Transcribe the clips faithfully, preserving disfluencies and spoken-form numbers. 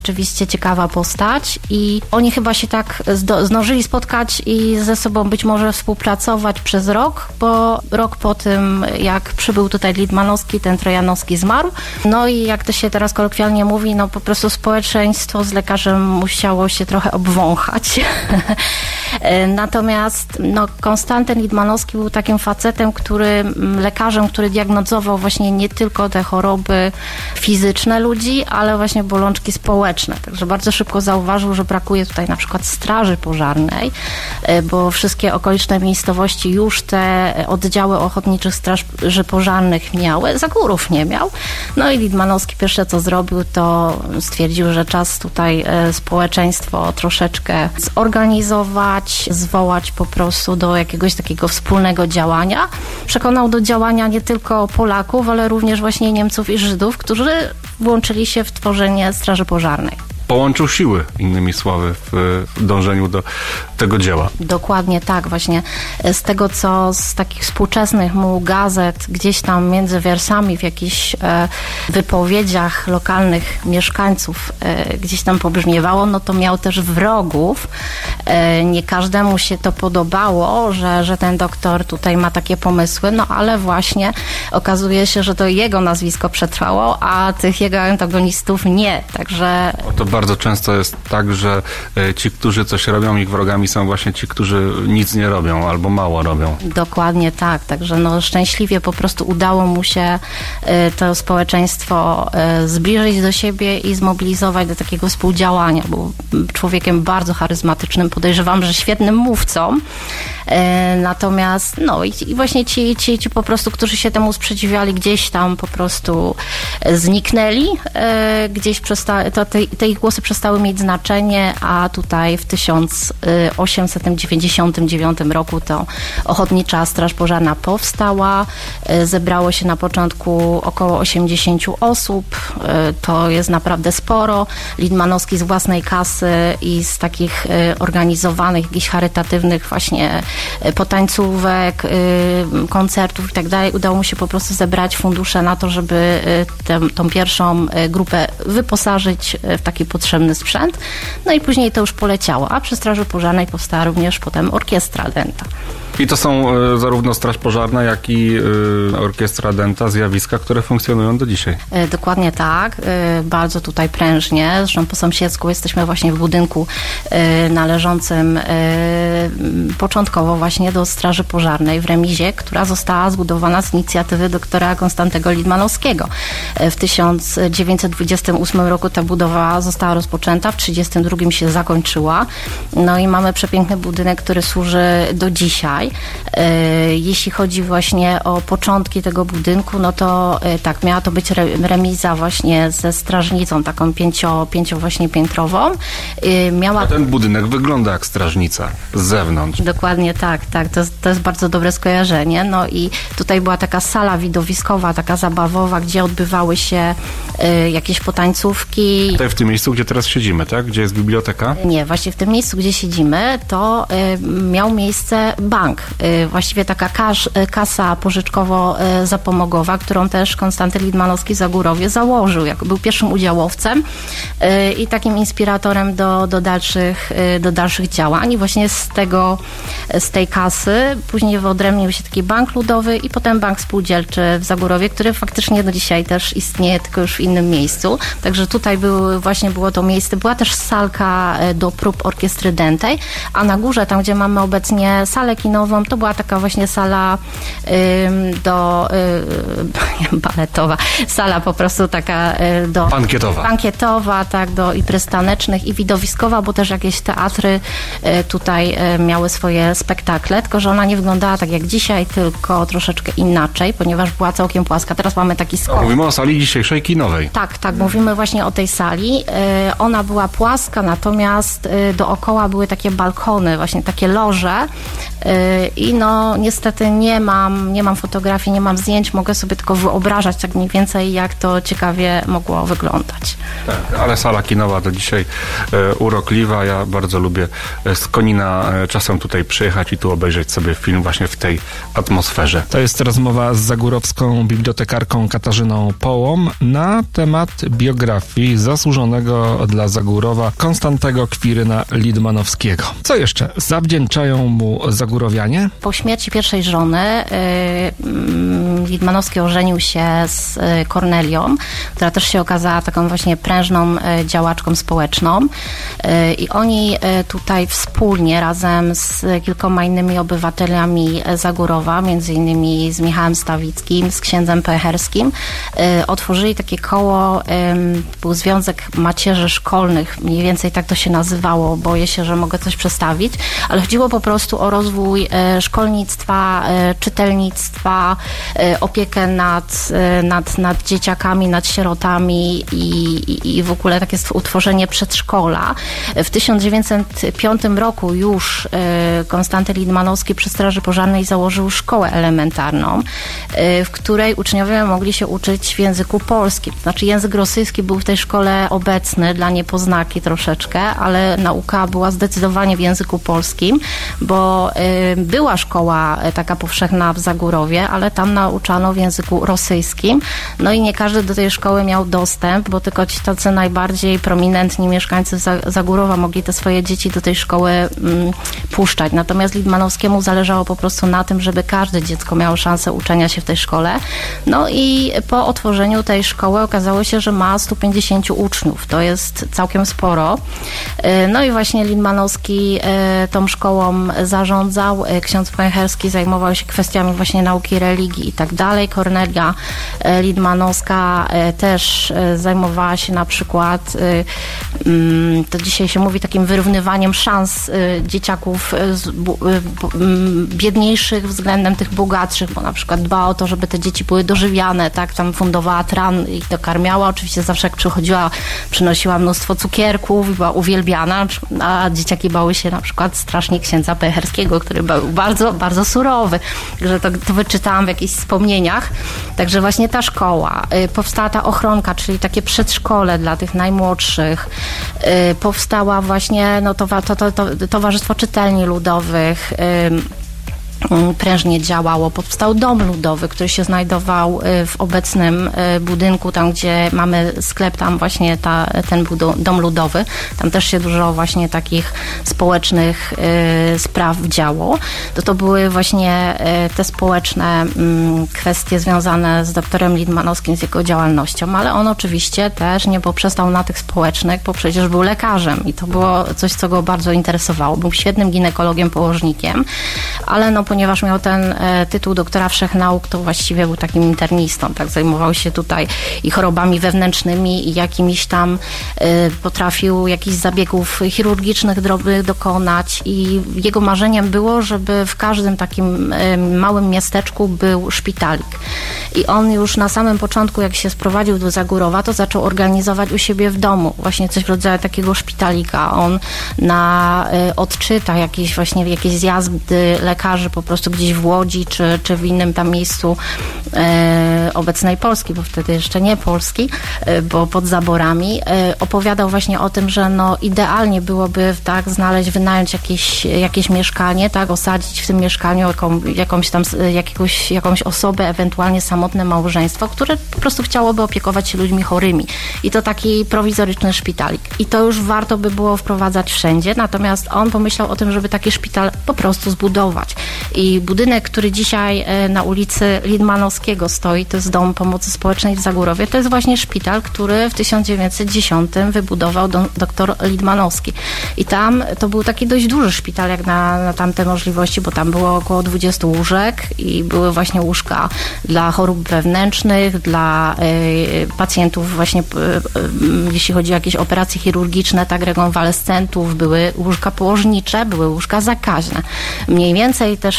Oczywiście ciekawa postać i oni chyba się tak zdo- zdążyli spotkać i ze sobą być może współpracować przez rok, bo rok po tym, jak przybył tutaj Litmanowski, ten Trojanowski zmarł. No i jak to się teraz kolokwialnie mówi, no po prostu społeczeństwo z lekarzem musiało się trochę obwąchać. Natomiast no, Konstantyn Litmanowski był takim facetem, który, lekarzem, który diagnozował właśnie nie tylko te choroby fizyczne ludzi, ale właśnie bolączki społeczne. Także bardzo szybko zauważył, że brakuje tutaj na przykład straży pożarnej, bo wszystkie okoliczne miejscowości już te oddziały ochotniczych straży pożarnych miały, Zagórów nie miał. No i Litmanowski pierwsze co zrobił, to stwierdził, że czas tutaj społeczeństwo troszeczkę zorganizować, zwołać po prostu do jakiegoś takiego wspólnego działania. Przekonał do działania nie tylko Polaków, ale również właśnie Niemców i Żydów, którzy włączyli się w tworzenie straży pożarnej. Połączył siły, innymi słowy, w dążeniu do tego dzieła. Dokładnie tak, właśnie z tego, co z takich współczesnych mu gazet gdzieś tam między wersami w jakichś e, wypowiedziach lokalnych mieszkańców e, gdzieś tam pobrzmiewało, no to miał też wrogów. E, nie każdemu się to podobało, że, że ten doktor tutaj ma takie pomysły, no ale właśnie okazuje się, że to jego nazwisko przetrwało, a tych jego antagonistów nie, także... To bardzo często jest tak, że ci, którzy coś robią, ich wrogami są właśnie ci, którzy nic nie robią albo mało robią. Dokładnie tak, także no szczęśliwie po prostu udało mu się to społeczeństwo zbliżyć do siebie i zmobilizować do takiego współdziałania. Był człowiekiem bardzo charyzmatycznym, podejrzewam, że świetnym mówcą. Natomiast no i, i właśnie ci, ci, ci po prostu, którzy się temu sprzeciwiali, gdzieś tam po prostu zniknęli, gdzieś przesta- to te, te ich głosy przestały mieć znaczenie, a tutaj w tysiąc osiemset dziewięćdziesiątym dziewiątym roku to Ochotnicza Straż Pożarna powstała. Zebrało się na początku około osiemdziesiąt osób. To jest naprawdę sporo. Litmanowski z własnej kasy i z takich organizowanych, jakichś charytatywnych właśnie potańcówek, koncertów i tak dalej, udało mu się po prostu zebrać fundusze na to, żeby tę, tą pierwszą grupę wyposażyć w taki potrzebny sprzęt. No i później to już poleciało, a przy Straży Pożarnej powstała również potem Orkiestra Dęta. I to są y, zarówno Straż Pożarna, jak i y, Orkiestra Dęta, zjawiska, które funkcjonują do dzisiaj. Y, dokładnie tak. Y, bardzo tutaj prężnie. Zresztą po sąsiedzku jesteśmy właśnie w budynku y, należącym y, początkowo właśnie do Straży Pożarnej w remizie, która została zbudowana z inicjatywy doktora Konstantego Litmanowskiego. Y, w tysiąc dziewięćset dwudziestym ósmym roku ta budowa została rozpoczęta, w trzydziestym drugim się zakończyła. No i mamy przepiękny budynek, który służy do dzisiaj. Jeśli chodzi właśnie o początki tego budynku, no to tak, miała to być remiza właśnie ze strażnicą, taką pięcio, pięcio właśnie piętrową. Miała... A ten budynek wygląda jak strażnica z zewnątrz. Dokładnie tak, tak. To jest, to jest bardzo dobre skojarzenie. No i tutaj była taka sala widowiskowa, taka zabawowa, gdzie odbywały się y, jakieś potańcówki. Tutaj w tym miejscu, gdzie teraz siedzimy, tak? Gdzie jest biblioteka? Nie, właśnie w tym miejscu, gdzie siedzimy, to y, miał miejsce bank. Y, właściwie taka kasz, y, kasa pożyczkowo-zapomogowa, którą też Konstantyn Litmanowski Zagórowie założył. Jak był pierwszym udziałowcem y, i takim inspiratorem do, do, dalszych, y, do dalszych działań. I właśnie z tego, z tej kasy później wyodrębnił się taki bank ludowy i potem bank spółdzielczy w Zagórowie, który faktycznie do dzisiaj też istnieje, tylko już w innym miejscu. Także tutaj był, właśnie było to miejsce. Była też salka do prób Orkiestry Dętej, a na górze, tam gdzie mamy obecnie salę kinową, to była taka właśnie sala ym, do y, baletowa, sala po prostu taka y, do... Bankietowa. Bankietowa, tak, do imprez tanecznych i widowiskowa, bo też jakieś teatry y, tutaj y, miały swoje spektakle, tylko że ona nie wyglądała tak jak dzisiaj, tylko troszeczkę inaczej, ponieważ była całkiem płaska. Teraz mamy taki skok. Mówimy o sali dzisiejszej kinowej. Tak, tak, mówimy właśnie o tej sali. Y, ona była płaska, natomiast y, dookoła były takie balkony, właśnie takie loże, y, I no niestety nie mam, nie mam fotografii, nie mam zdjęć, mogę sobie tylko wyobrażać tak mniej więcej, jak to ciekawie mogło wyglądać. Tak, ale sala kinowa do dzisiaj e, urokliwa. Ja bardzo lubię z Konina e, czasem tutaj przyjechać i tu obejrzeć sobie film właśnie w tej atmosferze. To jest rozmowa z zagórowską bibliotekarką Katarzyną Połom na temat biografii zasłużonego dla Zagórowa Konstantego Kwiryna Lidmanowskiego. Co jeszcze zawdzięczają mu zagórowianie? Po śmierci pierwszej żony yy, Lidmanowski ożenił się z Kornelią, która też się okazała taką właśnie prężną yy, działaczką społeczną yy, i oni yy, tutaj wspólnie razem z kilkoma innymi obywatelami Zagórowa, między innymi z Michałem Stawickim, z księdzem Pecherskim, yy, otworzyli takie koło, yy, był Związek Macierzy Szkolnych, mniej więcej tak to się nazywało, boję się, że mogę coś przestawić, ale chodziło po prostu o rozwój e, szkolnictwa, e, czytelnictwa, e, opiekę nad, e, nad, nad dzieciakami, nad sierotami i, i, i w ogóle takie utworzenie przedszkola. W tysiąc dziewięćset piątym roku już e, Konstanty Lidmanowski przy Straży Pożarnej założył szkołę elementarną, e, w której uczniowie mogli się uczyć w języku polskim. Znaczy język rosyjski był w tej szkole obecny, dla niepoznaki troszeczkę, ale nauka była zdecydowanie w języku polskim, bo y, była szkoła taka powszechna w Zagórowie, ale tam nauczano w języku rosyjskim. No i nie każdy do tej szkoły miał dostęp, bo tylko ci tacy najbardziej prominentni mieszkańcy Zagórowa mogli te swoje dzieci do tej szkoły mm, puszczać. Natomiast Lidmanowskiemu zależało po prostu na tym, żeby każde dziecko miało szansę uczenia się w tej szkole. No i po otworzeniu tej szkoły okazało się, że ma stu pięćdziesięciu uczniów. To jest całkiem sporo. No i właśnie Lidmanowski tą szkołą zarządzał. Ksiądz Pecherski zajmował się kwestiami właśnie nauki religii i tak dalej. Kornelia Lidmanowska też zajmowała się na przykład, to dzisiaj się mówi, takim wyrównywaniem szans dzieciaków biedniejszych względem tych bogatszych, bo na przykład dbała o to, żeby te dzieci były dożywiane, tak, tam fundowała tran i dokarmiała. Oczywiście zawsze jak przychodziła, przynosiła mnóstwo cukierków i była uwielbiana, a dzieciaki bały się na przykład strasznie księdza Pecherskiego, który był bardzo, bardzo surowy. Także to, to wyczytałam w jakichś wspomnieniach. Także właśnie ta szkoła, y, powstała ta ochronka, czyli takie przedszkole dla tych najmłodszych. Y, powstała właśnie no, to, to, to, to, Towarzystwo Czytelni Ludowych, y, prężnie działało. Powstał dom ludowy, który się znajdował w obecnym budynku, tam gdzie mamy sklep, tam właśnie ta, ten był dom ludowy. Tam też się dużo właśnie takich społecznych y, spraw działo. To to były właśnie y, te społeczne y, kwestie związane z doktorem Lidmanowskim, z jego działalnością, ale on oczywiście też nie poprzestał na tych społecznych, bo przecież był lekarzem i to było coś, co go bardzo interesowało. Był świetnym ginekologiem, położnikiem, ale no ponieważ miał ten e, tytuł doktora wszechnauk, to właściwie był takim internistą, tak, zajmował się tutaj i chorobami wewnętrznymi i jakimiś tam e, potrafił jakichś zabiegów chirurgicznych drobnych dokonać i jego marzeniem było, żeby w każdym takim e, małym miasteczku był szpitalik. I on już na samym początku, jak się sprowadził do Zagórowa, to zaczął organizować u siebie w domu właśnie coś w rodzaju takiego szpitalika. On na e, odczytach jakieś właśnie jakieś zjazdy lekarzy po prostu gdzieś w Łodzi, czy, czy w innym tam miejscu e, obecnej Polski, bo wtedy jeszcze nie Polski, e, bo pod zaborami, e, opowiadał właśnie o tym, że no idealnie byłoby tak znaleźć, wynająć jakieś, jakieś mieszkanie, tak, osadzić w tym mieszkaniu jaką, jakąś tam jakiegoś, jakąś osobę, ewentualnie samotne małżeństwo, które po prostu chciałoby opiekować się ludźmi chorymi. I to taki prowizoryczny szpitalik. I to już warto by było wprowadzać wszędzie, natomiast on pomyślał o tym, żeby taki szpital po prostu zbudować. I budynek, który dzisiaj na ulicy Lidmanowskiego stoi, to jest Dom Pomocy Społecznej w Zagórowie, to jest właśnie szpital, który w tysiąc dziewięćset dziesiątym wybudował do, doktor Lidmanowski. I tam to był taki dość duży szpital jak na, na tamte możliwości, bo tam było około dwudziestu łóżek i były właśnie łóżka dla chorób wewnętrznych, dla y, pacjentów właśnie, y, y, jeśli chodzi o jakieś operacje chirurgiczne, tak, rekonwalescentów, były łóżka położnicze, były łóżka zakaźne. Mniej więcej też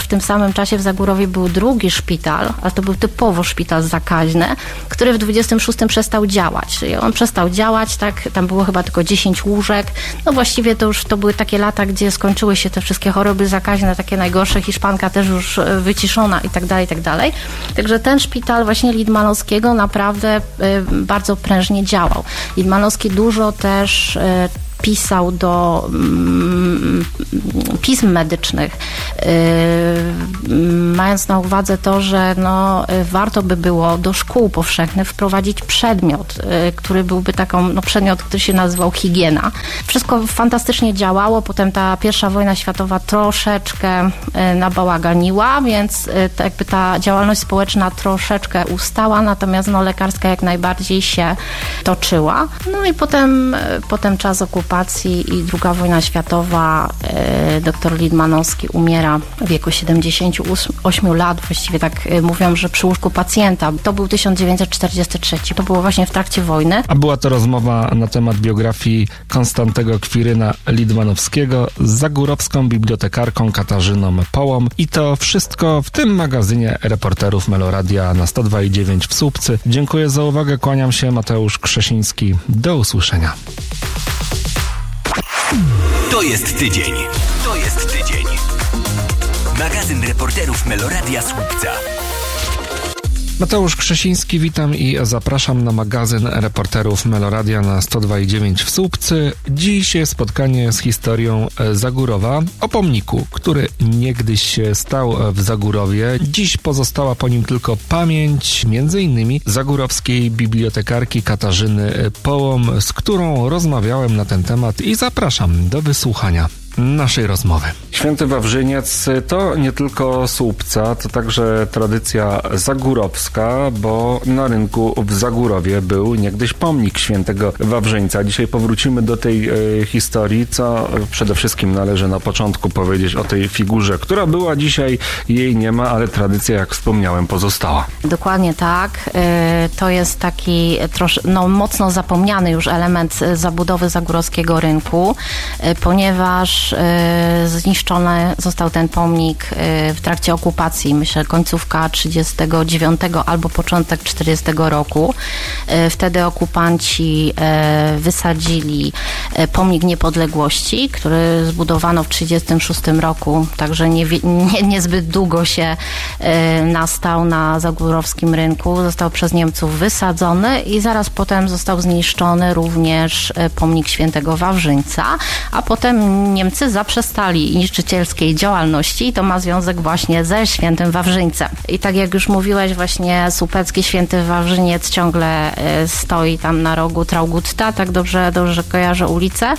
w tym samym czasie w Zagórowie był drugi szpital, ale to był typowo szpital zakaźny, który w dwudziestym szóstym przestał działać. Czyli on przestał działać, tak, tam było chyba tylko dziesięć łóżek. No właściwie to już to były takie lata, gdzie skończyły się te wszystkie choroby zakaźne, takie najgorsze, hiszpanka też już wyciszona i tak dalej, i tak dalej. Także ten szpital właśnie Lidmanowskiego naprawdę bardzo prężnie działał. Lidmanowski dużo też pisał do mm, pism medycznych, yy, mając na uwadze to, że no, warto by było do szkół powszechnych wprowadzić przedmiot, yy, który byłby taką, no, przedmiot, który się nazywał higiena. Wszystko fantastycznie działało, potem ta pierwsza wojna światowa troszeczkę yy, nabałaganiła, więc yy, to jakby ta działalność społeczna troszeczkę ustała, natomiast no, lekarska jak najbardziej się toczyła. No i potem, yy, potem czas okupacji i druga wojna światowa, e, doktor Lidmanowski umiera w wieku siedemdziesięciu ośmiu lat, właściwie tak e, mówią, że przy łóżku pacjenta. To był tysiąc dziewięćset czterdziesty trzeci, to było właśnie w trakcie wojny. A była to rozmowa na temat biografii Konstantego Kwiryna Lidmanowskiego z zagórowską bibliotekarką Katarzyną Połom. I to wszystko w tym magazynie reporterów Meloradia na sto dwa i dziewięć w Słupcy. Dziękuję za uwagę, kłaniam się, Mateusz Krzesiński. Do usłyszenia. To jest tydzień. To jest tydzień. Magazyn reporterów Meloradia Słupca. Mateusz Krzesiński, witam i zapraszam na magazyn reporterów Meloradia na sto dwa i dziewięć w Słupcy. Dziś spotkanie z historią Zagórowa, o pomniku, który niegdyś się stał w Zagórowie. Dziś pozostała po nim tylko pamięć między innymi zagórowskiej bibliotekarki Katarzyny Połom, z którą rozmawiałem na ten temat i zapraszam do wysłuchania naszej rozmowy. Święty Wawrzyniec to nie tylko Słupca, to także tradycja zagórowska, bo na rynku w Zagórowie był niegdyś pomnik świętego Wawrzyńca. Dzisiaj powrócimy do tej e, historii, co przede wszystkim należy na początku powiedzieć o tej figurze, która była dzisiaj, jej nie ma, ale tradycja, jak wspomniałem, pozostała. Dokładnie tak. E, to jest taki trosz, no, mocno zapomniany już element zabudowy zagórowskiego rynku, e, ponieważ zniszczony został ten pomnik w trakcie okupacji, myślę końcówka trzydziestego dziewiątego albo początek czterdziestego roku. Wtedy okupanci wysadzili pomnik niepodległości, który zbudowano w trzydziestym szóstym roku, także nie, nie, niezbyt długo się nastał na zagórowskim rynku. Został przez Niemców wysadzony i zaraz potem został zniszczony również pomnik świętego Wawrzyńca, a potem Niemcy zaprzestali niszczycielskiej działalności i to ma związek właśnie ze świętym Wawrzyńcem. I tak jak już mówiłeś, właśnie słupecki święty Wawrzyniec ciągle stoi tam na rogu Traugutta, tak dobrze, dobrze kojarzę ulicę.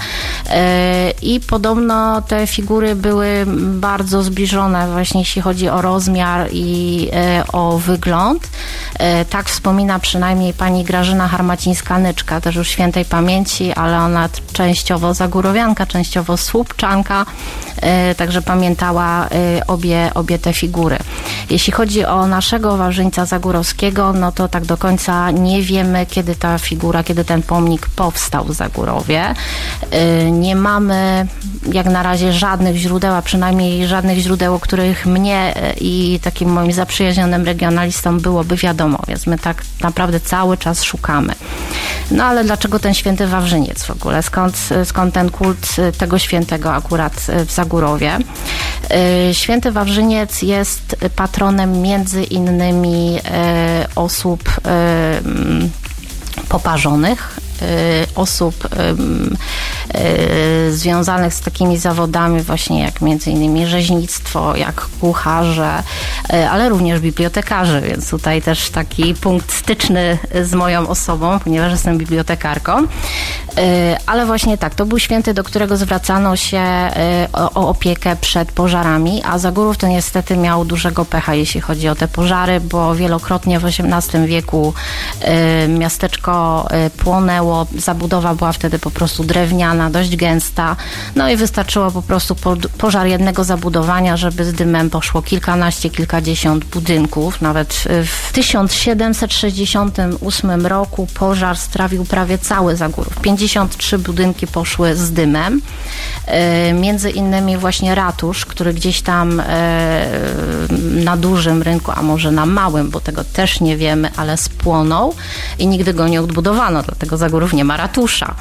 I podobno te figury były bardzo zbliżone właśnie jeśli chodzi o rozmiar i o wygląd. Tak wspomina przynajmniej pani Grażyna Harmacińska-Nyczka, też już świętej pamięci, ale ona częściowo zagórowianka, częściowo słupczanka, także pamiętała obie, obie te figury. Jeśli chodzi o naszego Wawrzyńca Zagórowskiego, no to tak do końca nie wiemy, kiedy ta figura, kiedy ten pomnik powstał w Zagórowie. Nie mamy jak na razie żadnych źródeł, a przynajmniej żadnych źródeł, o których mnie i takim moim zaprzyjaźnionym regionalistom byłoby wiadomo, więc my tak naprawdę cały czas szukamy. No ale dlaczego ten święty Wawrzyniec w ogóle? Skąd, skąd ten kult tego świętego akurat w Zagórowie? Święty Wawrzyniec jest patronem między innymi osób poparzonych, osób związanych z takimi zawodami właśnie jak między innymi rzeźnictwo, jak kucharze, ale również bibliotekarze, więc tutaj też taki punkt styczny z moją osobą, ponieważ jestem bibliotekarką. Ale właśnie tak, to był święty, do którego zwracano się o opiekę przed pożarami, a Zagórów to niestety miał dużego pecha, jeśli chodzi o te pożary, bo wielokrotnie w osiemnastym wieku miasteczko płonęło, zabudowa była wtedy po prostu drewniana, dość gęsta, no i wystarczyło po prostu pożar jednego zabudowania, żeby z dymem poszło kilkanaście, kilkadziesiąt budynków. Nawet w tysiąc siedemset sześćdziesiątym ósmym roku pożar strawił prawie cały Zagórów. pięćdziesiąt pięćdziesiąt trzy budynki poszły z dymem. Między innymi właśnie ratusz, który gdzieś tam na dużym rynku, a może na małym, bo tego też nie wiemy, ale spłonął i nigdy go nie odbudowano, dlatego Zagórów nie ma ratusza.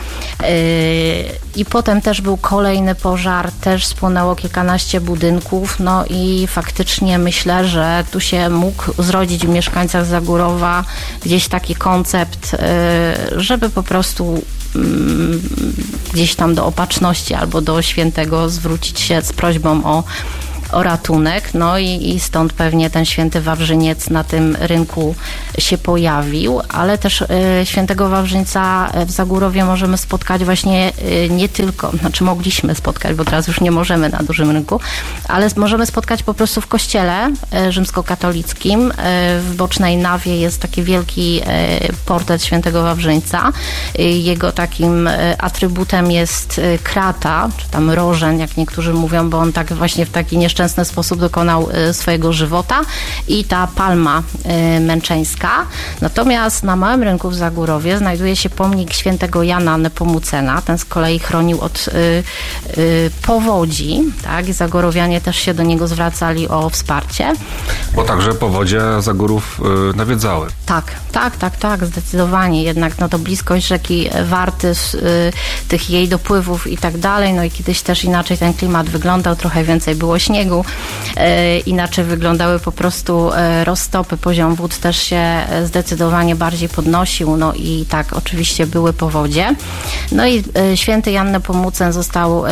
I potem też był kolejny pożar, też spłonęło kilkanaście budynków, no i faktycznie myślę, że tu się mógł zrodzić w mieszkańcach Zagórowa gdzieś taki koncept, żeby po prostu gdzieś tam do Opatrzności albo do Świętego zwrócić się z prośbą o o ratunek, no i, i stąd pewnie ten Święty Wawrzyniec na tym rynku się pojawił, ale też y, Świętego Wawrzyńca w Zagórowie możemy spotkać właśnie y, nie tylko, znaczy mogliśmy spotkać, bo teraz już nie możemy na dużym rynku, ale możemy spotkać po prostu w kościele y, rzymskokatolickim. Y, w bocznej nawie jest taki wielki y, portret Świętego Wawrzyńca. Y, jego takim y, atrybutem jest y, krata, czy tam rożen, jak niektórzy mówią, bo on tak właśnie w taki nieszczęsny sposób dokonał swojego żywota i ta palma męczeńska. Natomiast na Małym Rynku w Zagórowie znajduje się pomnik Świętego Jana Nepomucena. Ten z kolei chronił od y, y, powodzi, tak? I Zagorowianie też się do niego zwracali o wsparcie. Bo także powodzie Zagórów y, nawiedzały. Tak, tak, tak, tak, zdecydowanie. Jednak no to bliskość rzeki Warty, y, tych jej dopływów i tak dalej, no i kiedyś też inaczej ten klimat wyglądał, trochę więcej było śniegu, e, inaczej wyglądały po prostu e, roztopy, poziom wód też się zdecydowanie bardziej podnosił, no i tak oczywiście były powodzie. No i e, Święty Jan Nepomucen został e,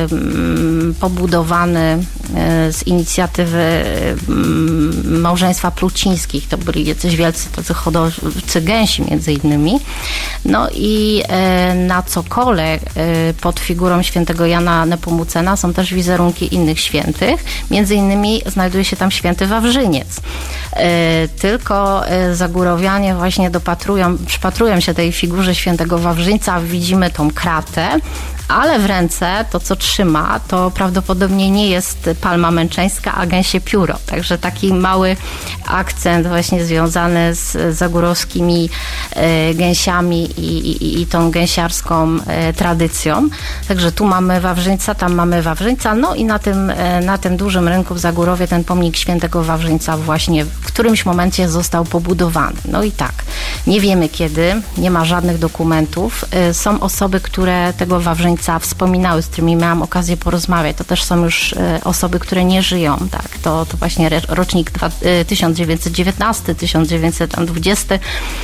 m, pobudowany e, z inicjatywy e, m, małżeństwa Plucińskich, to byli jacyś wielcy tacy hodowcy gęsi między innymi. No i e, na cokole e, pod figurą Świętego Jana Nepomucena są też wizerunki innych świętych. Między innymi znajduje się tam Święty Wawrzyniec. E, tylko e, Zagórowianie właśnie dopatrują, przypatrują się tej figurze Świętego Wawrzyńca, widzimy tą kratę, ale w ręce to, co trzyma, to prawdopodobnie nie jest palma męczeńska, a gęsie pióro. Także taki mały akcent właśnie związany z zagórowskimi e, gęsiami i, i, i tą gęsiarską e, tradycją. Także tu mamy Wawrzyńca, tam mamy Wawrzyńca, no i na tym, e, na tym dużym rynku w Zagórowie ten pomnik Świętego Wawrzyńca właśnie w którymś momencie został pobudowany. No i tak, nie wiemy kiedy, nie ma żadnych dokumentów. E, są osoby, które tego Wawrzyńca wspominały, z którymi miałam okazję porozmawiać. To też są już e, osoby, które nie żyją. Tak? To, to właśnie rocznik dwa, e, tysiąc dziewięćset dziewiętnasty, tysiąc dziewięćset dwudziesty.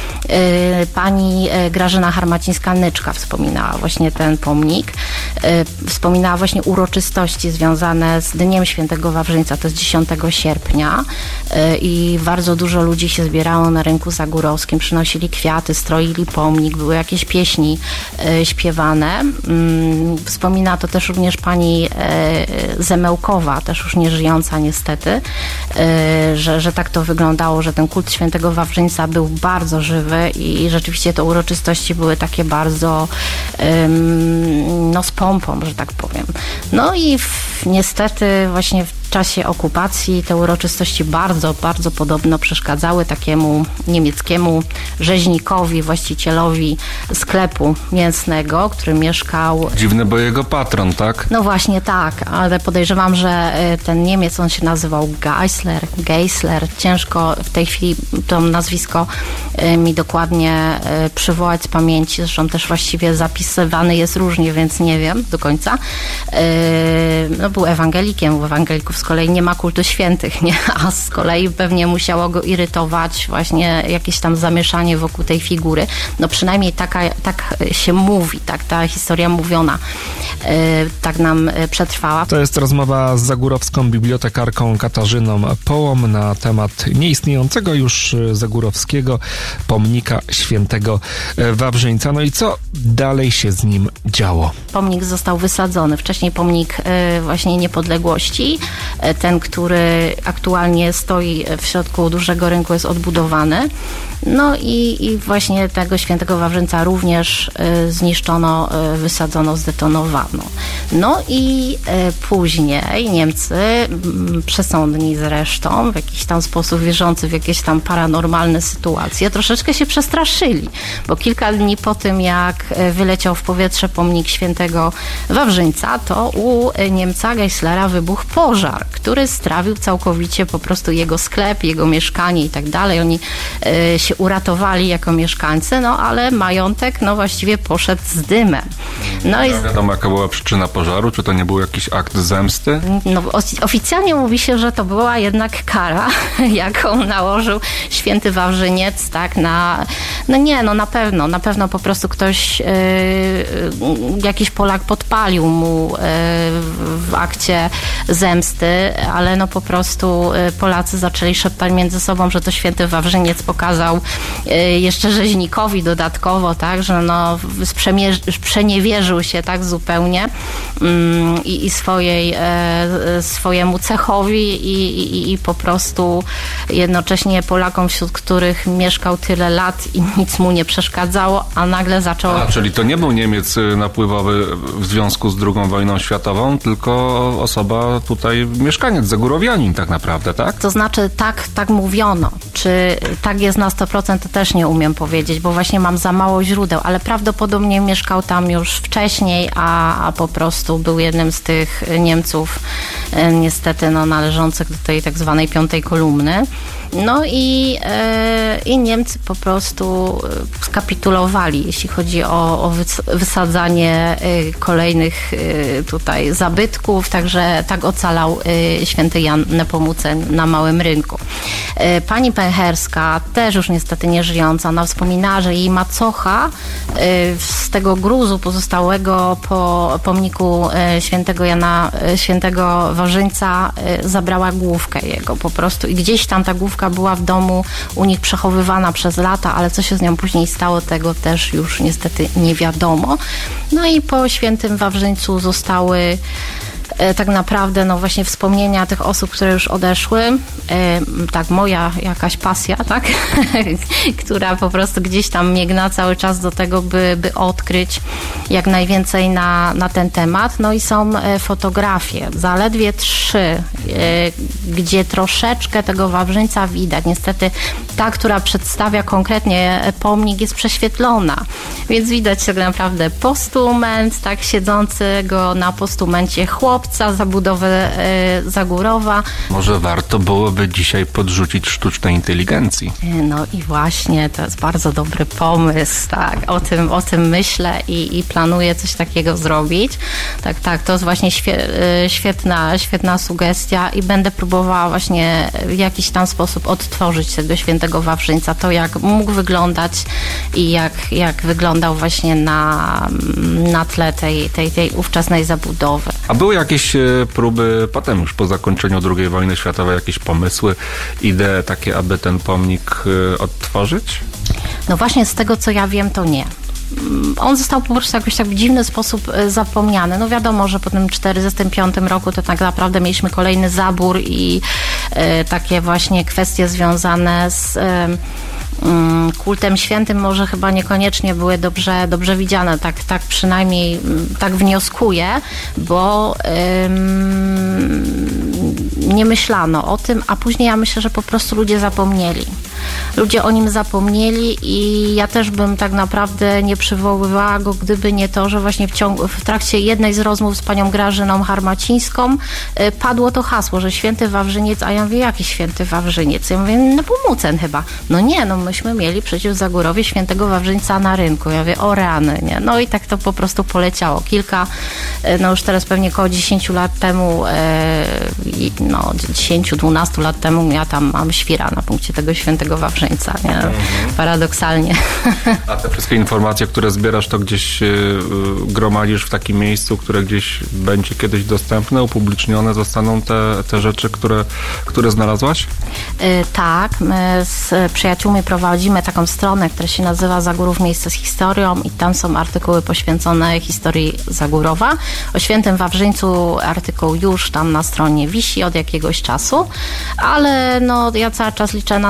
E, pani e, Grażyna Harmacińska-Nyczka wspominała właśnie ten pomnik. E, wspominała właśnie uroczystości związane z Dniem Świętego Wawrzyńca. To jest dziesiątego sierpnia e, i bardzo dużo ludzi się zbierało na rynku zagórowskim. Przynosili kwiaty, stroili pomnik, były jakieś pieśni e, śpiewane. Mm, Wspomina to też również pani e, Zemełkowa, też już nieżyjąca niestety, e, że, że tak to wyglądało, że ten kult Świętego Wawrzyńca był bardzo żywy i rzeczywiście te uroczystości były takie bardzo e, no z pompą, że tak powiem. No i w, niestety właśnie w czasie okupacji te uroczystości bardzo, bardzo podobno przeszkadzały takiemu niemieckiemu rzeźnikowi, właścicielowi sklepu mięsnego, który mieszkał... Dziwne, bo jego patron, tak? No właśnie tak, ale podejrzewam, że ten Niemiec, on się nazywał Geisler, Geisler. Ciężko w tej chwili to nazwisko mi dokładnie przywołać z pamięci, zresztą też właściwie zapisywany jest różnie, więc nie wiem do końca. No był ewangelikiem, u ewangelików z kolei nie ma kultu świętych, nie? A z kolei pewnie musiało go irytować właśnie jakieś tam zamieszanie wokół tej figury. No przynajmniej taka, tak się mówi, tak ta historia mówiona yy, tak nam przetrwała. To jest rozmowa z zagórowską bibliotekarką Katarzyną Połom na temat nieistniejącego już zagórowskiego pomnika Świętego Wawrzyńca. No i co dalej się z nim działo? Pomnik został wysadzony. Wcześniej pomnik yy, właśnie niepodległości. Ten, który aktualnie stoi w środku dużego rynku, jest odbudowany. No i, i właśnie tego świętego Wawrzyńca również y, zniszczono, y, wysadzono, zdetonowano. No i y, później Niemcy, y, przesądni zresztą, w jakiś tam sposób wierzący w jakieś tam paranormalne sytuacje, troszeczkę się przestraszyli, bo kilka dni po tym, jak wyleciał w powietrze pomnik świętego Wawrzyńca, to u Niemca Geisslera wybuchł pożar, który strawił całkowicie po prostu jego sklep, jego mieszkanie i tak dalej. Oni y, się uratowali jako mieszkańcy, no ale majątek no właściwie poszedł z dymem. No nie i... wiadomo, jaka była przyczyna pożaru, czy to nie był jakiś akt zemsty? No, oficjalnie mówi się, że to była jednak kara, jaką nałożył święty Wawrzyniec, tak, na... No nie, no na pewno, na pewno po prostu ktoś, yy, jakiś Polak podpalił mu yy, w akcie zemsty, ale no po prostu Polacy zaczęli szeptać między sobą, że to święty Wawrzyniec pokazał jeszcze rzeźnikowi dodatkowo, tak, że no sprzeniewierzył się tak zupełnie mm, i, i swojej, e, swojemu cechowi i, i, i po prostu jednocześnie Polakom, wśród których mieszkał tyle lat i nic mu nie przeszkadzało, a nagle zaczął... A, czyli to nie był Niemiec napływowy w związku z drugą wojną światową, tylko osoba tutaj, mieszkaniec, zagórowianin tak naprawdę, tak? To znaczy tak, tak mówiono. Czy tak jest na sto procent, to też nie umiem powiedzieć, bo właśnie mam za mało źródeł, ale prawdopodobnie mieszkał tam już wcześniej, a, a po prostu był jednym z tych Niemców niestety no, należących do tej tak zwanej piątej kolumny. No i, e, i Niemcy po prostu skapitulowali, jeśli chodzi o, o wysadzanie e, kolejnych e, tutaj zabytków, także tak ocalał e, święty Jan Nepomucen na Małym Rynku. E, pani Pęcherska, też już niestety nie żyjąca, ona wspominała, że jej macocha e, z tego gruzu pozostałego po pomniku e, świętego Jana, e, świętego Wawrzyńca e, zabrała główkę jego po prostu i gdzieś tam ta główka była w domu u nich przechowywana przez lata, ale co się z nią później stało, tego też już niestety nie wiadomo. No i po świętym Wawrzyńcu zostały tak naprawdę no właśnie wspomnienia tych osób, które już odeszły, tak moja jakaś pasja, tak, która po prostu gdzieś tam miegna cały czas do tego, by, by odkryć jak najwięcej na, na ten temat. No i są fotografie, zaledwie trzy, gdzie troszeczkę tego Wawrzyńca widać. Niestety ta, która przedstawia konkretnie pomnik, jest prześwietlona, więc widać tak naprawdę postument, tak, siedzącego na postumencie chłopca, zabudowę y, Zagórowa. Może warto byłoby dzisiaj podrzucić sztucznej inteligencji. No i właśnie, to jest bardzo dobry pomysł, tak, o tym, o tym myślę i, i planuję coś takiego zrobić. Tak, tak, to jest właśnie świe, y, świetna, świetna sugestia i będę próbowała właśnie w jakiś tam sposób odtworzyć tego świętego Wawrzyńca, to jak mógł wyglądać i jak, jak wyglądał właśnie na, na tle tej, tej, tej ówczesnej zabudowy. A były jakieś próby potem już po zakończeniu drugiej wojny światowej, jakieś pomysły, idee takie, aby ten pomnik odtworzyć? No właśnie z tego, co ja wiem, to nie. On został po prostu jakoś tak w dziwny sposób zapomniany. No wiadomo, że po tym czterdziestym piątym roku to tak naprawdę mieliśmy kolejny zabór i e, takie właśnie kwestie związane z e, kultem świętym może chyba niekoniecznie były dobrze, dobrze widziane, tak, tak przynajmniej tak wnioskuję, bo ym, nie myślano o tym, a później ja myślę, że po prostu ludzie zapomnieli. Ludzie o nim zapomnieli i ja też bym tak naprawdę nie przywoływała go, gdyby nie to, że właśnie w, ciągu, w trakcie jednej z rozmów z panią Grażyną Harmacińską y, padło to hasło, że święty Wawrzyniec, a ja mówię, jaki święty Wawrzyniec? Ja mówię, Nepomucen chyba. No nie, no myśmy mieli przecież w Zagórowie świętego Wawrzyńca na rynku. Ja mówię, o rany, nie? No i tak to po prostu poleciało. Kilka, y, no już teraz pewnie około dziesięciu lat temu, y, no dziesięciu, dwunastu lat temu ja tam mam świra na punkcie tego świętego Wawrzyńca, nie? Mhm. Paradoksalnie. A te wszystkie informacje, które zbierasz, to gdzieś yy, gromadzisz w takim miejscu, które gdzieś będzie kiedyś dostępne, upublicznione zostaną te, te rzeczy, które, które znalazłaś? Yy, tak. My z przyjaciółmi prowadzimy taką stronę, która się nazywa Zagórów Miejsce z historią i tam są artykuły poświęcone historii Zagórowa. O świętym Wawrzyńcu artykuł już tam na stronie wisi od jakiegoś czasu, ale no ja cały czas liczę na to, że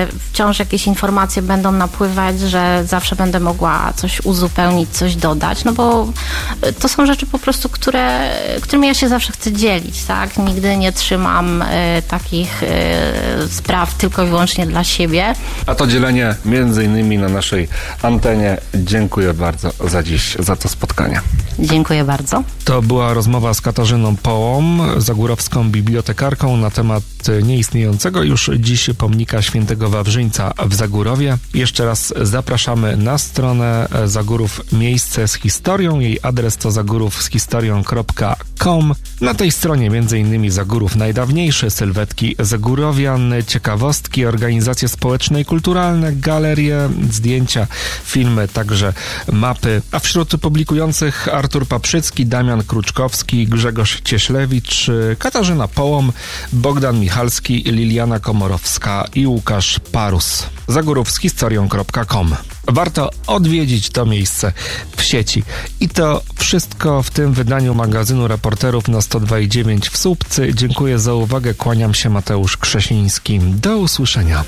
że wciąż jakieś informacje będą napływać, że zawsze będę mogła coś uzupełnić, coś dodać, no bo to są rzeczy po prostu, które, którymi ja się zawsze chcę dzielić, tak? Nigdy nie trzymam y, takich y, spraw tylko i wyłącznie dla siebie. A to dzielenie między innymi na naszej antenie. Dziękuję bardzo za dziś, za to spotkanie. Dziękuję bardzo. To była rozmowa z Katarzyną Połom, zagórowską bibliotekarką na temat nieistniejącego już dziś pomnika świętego Wawrzyńca w Zagórowie. Jeszcze raz zapraszamy na stronę Zagórów Miejsce z historią. Jej adres to zagórów z historią kropka com. Na tej stronie między innymi Zagórów najdawniejsze, sylwetki Zagórowian, ciekawostki, organizacje społeczne i kulturalne, galerie, zdjęcia, filmy, także mapy. A wśród publikujących Artur Paprzycki, Damian Kruczkowski, Grzegorz Cieślewicz, Katarzyna Połom, Bogdan Michalski, Liliana Komorowska i Łukasz Parus. Zagórów z historią kropka com. Warto odwiedzić to miejsce w sieci. I to wszystko w tym wydaniu magazynu Reporterów na sto dwa i dziewięć w Słupcy. Dziękuję za uwagę. Kłaniam się, Mateusz Krzesiński. Do usłyszenia.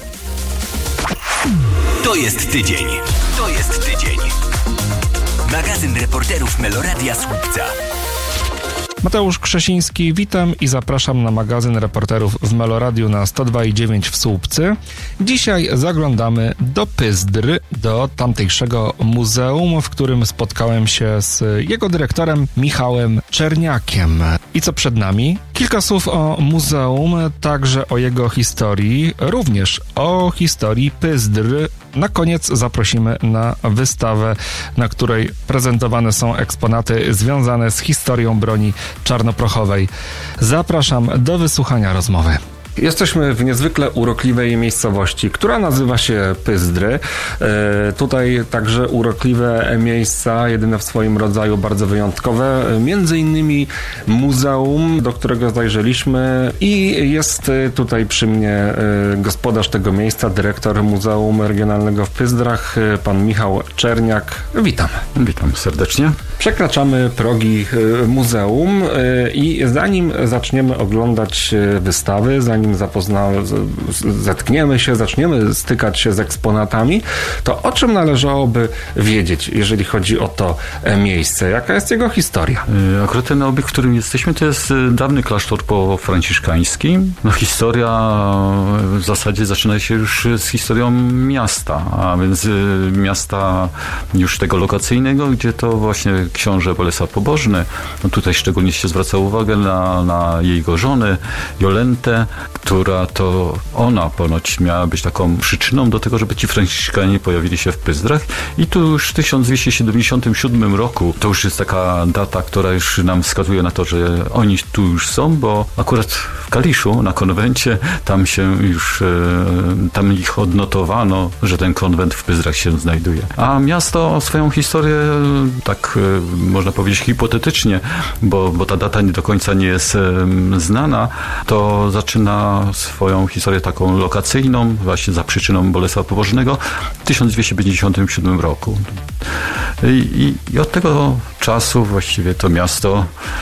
To jest tydzień. To jest tydzień. Magazyn Reporterów Meloradia Słupca. Mateusz Krzesiński, witam i zapraszam na magazyn Reporterów w Meloradiu na sto dwa i dziewięć w Słupcy. Dzisiaj zaglądamy do Pyzdry, do tamtejszego muzeum, w którym spotkałem się z jego dyrektorem Michałem Czerniakiem. I co przed nami? Kilka słów o muzeum, także o jego historii, również o historii Pyzdry. Na koniec zaprosimy na wystawę, na której prezentowane są eksponaty związane z historią broni czarnoprochowej. Zapraszam do wysłuchania rozmowy. Jesteśmy w niezwykle urokliwej miejscowości, która nazywa się Pyzdry. E, tutaj także urokliwe miejsca, jedyne w swoim rodzaju, bardzo wyjątkowe. Między innymi muzeum, do którego zajrzeliśmy i jest tutaj przy mnie e, gospodarz tego miejsca, dyrektor Muzeum Regionalnego w Pyzdrach, pan Michał Czerniak. Witam. Witam serdecznie. Przekraczamy progi e, muzeum e, i zanim zaczniemy oglądać wystawy, zanim zapoznamy, zetkniemy się, zaczniemy stykać się z eksponatami, to o czym należałoby wiedzieć, jeżeli chodzi o to miejsce? Jaka jest jego historia? Akurat ten obiekt, w którym jesteśmy, to jest dawny klasztor pofranciszkański. No, historia w zasadzie zaczyna się już z historią miasta, a więc miasta już tego lokacyjnego, gdzie to właśnie książę Bolesław Pobożny, no tutaj szczególnie się zwraca uwagę na, na jego żonę Jolentę, która to ona ponoć miała być taką przyczyną do tego, żeby ci franciszkanie pojawili się w Pyzdrach. I tu już w tysiąc dwieście siedemdziesiątym siódmym roku, to już jest taka data, która już nam wskazuje na to, że oni tu już są, bo akurat w Kaliszu, na konwencie, tam się już, tam ich odnotowano, że ten konwent w Pyzdrach się znajduje. A miasto swoją historię, tak można powiedzieć hipotetycznie, bo, bo ta data nie do końca nie jest znana, to zaczyna swoją historię taką lokacyjną, właśnie za przyczyną Bolesława Pobożnego w tysiąc dwieście pięćdziesiątym siódmym roku. I, i, i od tego czasu właściwie to miasto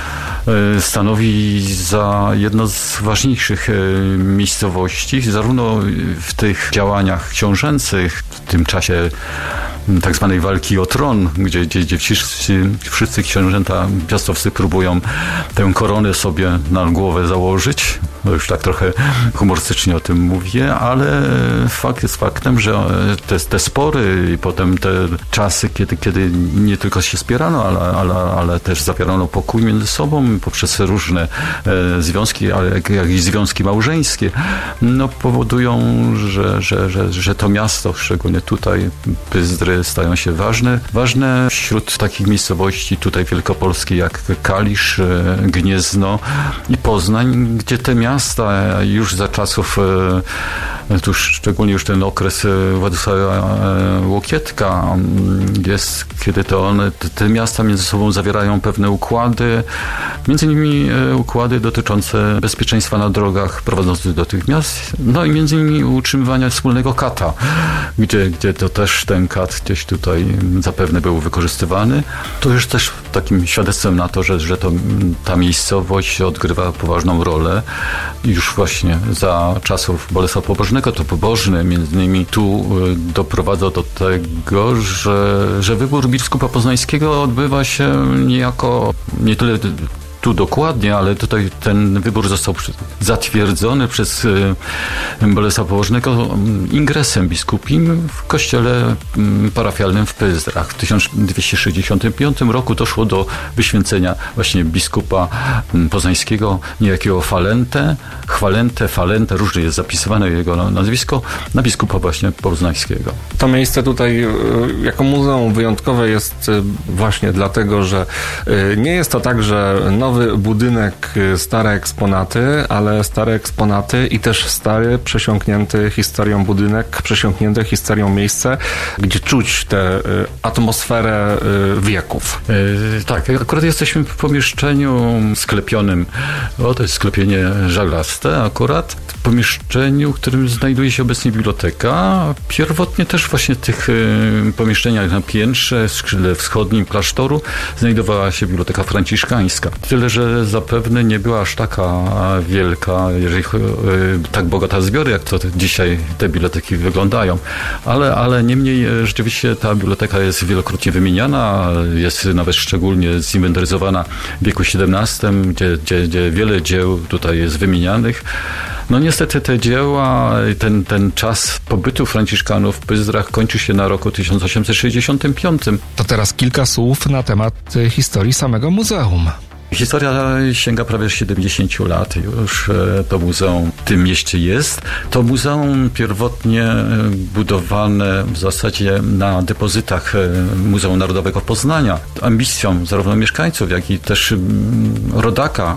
stanowi za jedno z ważniejszych miejscowości, zarówno w tych działaniach książęcych, w tym czasie tak zwanej walki o tron, gdzie, gdzie, gdzie wszyscy, wszyscy książęta piastowscy próbują tę koronę sobie na głowę założyć. No już tak trochę humorystycznie o tym mówię, ale fakt jest faktem, że te, te spory i potem te czasy, kiedy, kiedy nie tylko się spierano, ale, ale, ale też zawierano pokój między sobą poprzez różne e, związki, ale jak, jak i związki małżeńskie, no powodują, że, że, że, że to miasto, szczególnie tutaj Pyzdry, stają się ważne. Ważne wśród takich miejscowości tutaj wielkopolskiej jak Kalisz, e, Gniezno i Poznań, gdzie te miasta już za czasów, tu szczególnie już ten okres Władysława Łokietka jest, kiedy to one, te miasta między sobą zawierają pewne układy, między innymi układy dotyczące bezpieczeństwa na drogach prowadzących do tych miast, no i między innymi utrzymywania wspólnego kata, gdzie, gdzie to też ten kat gdzieś tutaj zapewne był wykorzystywany. To już też takim świadectwem na to, że, że to, ta miejscowość odgrywa poważną rolę. Już właśnie za czasów Bolesława Pobożnego pobożnego, to pobożny między innymi tu doprowadza do tego, że, że wybór biskupa poznańskiego odbywa się niejako nie tyle tu dokładnie, ale tutaj ten wybór został zatwierdzony przez Bolesława Pobożnego ingresem biskupim w kościele parafialnym w Pyzdrach. W tysiąc dwieście sześćdziesiątym piątym roku doszło do wyświęcenia właśnie biskupa poznańskiego, niejakiego Falente, Chwalente, Falente, różnie jest zapisywane jego nazwisko, na biskupa właśnie poznańskiego. To miejsce tutaj jako muzeum wyjątkowe jest właśnie dlatego, że nie jest to tak, że nowy budynek, stare eksponaty, ale stare eksponaty i też stary, przesiąknięty historią budynek, przesiąknięte historią miejsce, gdzie czuć tę atmosferę wieków. Yy, tak, akurat jesteśmy w pomieszczeniu sklepionym, o to jest sklepienie żaglaste akurat, w pomieszczeniu, w którym znajduje się obecnie biblioteka. Pierwotnie też właśnie w tych yy, pomieszczeniach na piętrze, w skrzydle wschodnim klasztoru znajdowała się biblioteka franciszkańska. Tyle, że zapewne nie była aż taka wielka, jeżeli yy, tak bogata zbiory, jak to dzisiaj te biblioteki wyglądają. Ale, ale niemniej rzeczywiście ta biblioteka jest wielokrotnie wymieniana, jest nawet szczególnie zinwentaryzowana w wieku siedemnastym, gdzie, gdzie, gdzie wiele dzieł tutaj jest wymienianych. No niestety te dzieła, ten, ten czas pobytu Franciszkanów w Pyzdrach kończy się na roku tysiąc osiemset sześćdziesiątym piątym. To teraz kilka słów na temat historii samego muzeum. Historia sięga prawie siedemdziesięciu lat. Już to muzeum w tym mieście jest. To muzeum pierwotnie budowane w zasadzie na depozytach Muzeum Narodowego Poznania. Ambicją zarówno mieszkańców, jak i też rodaka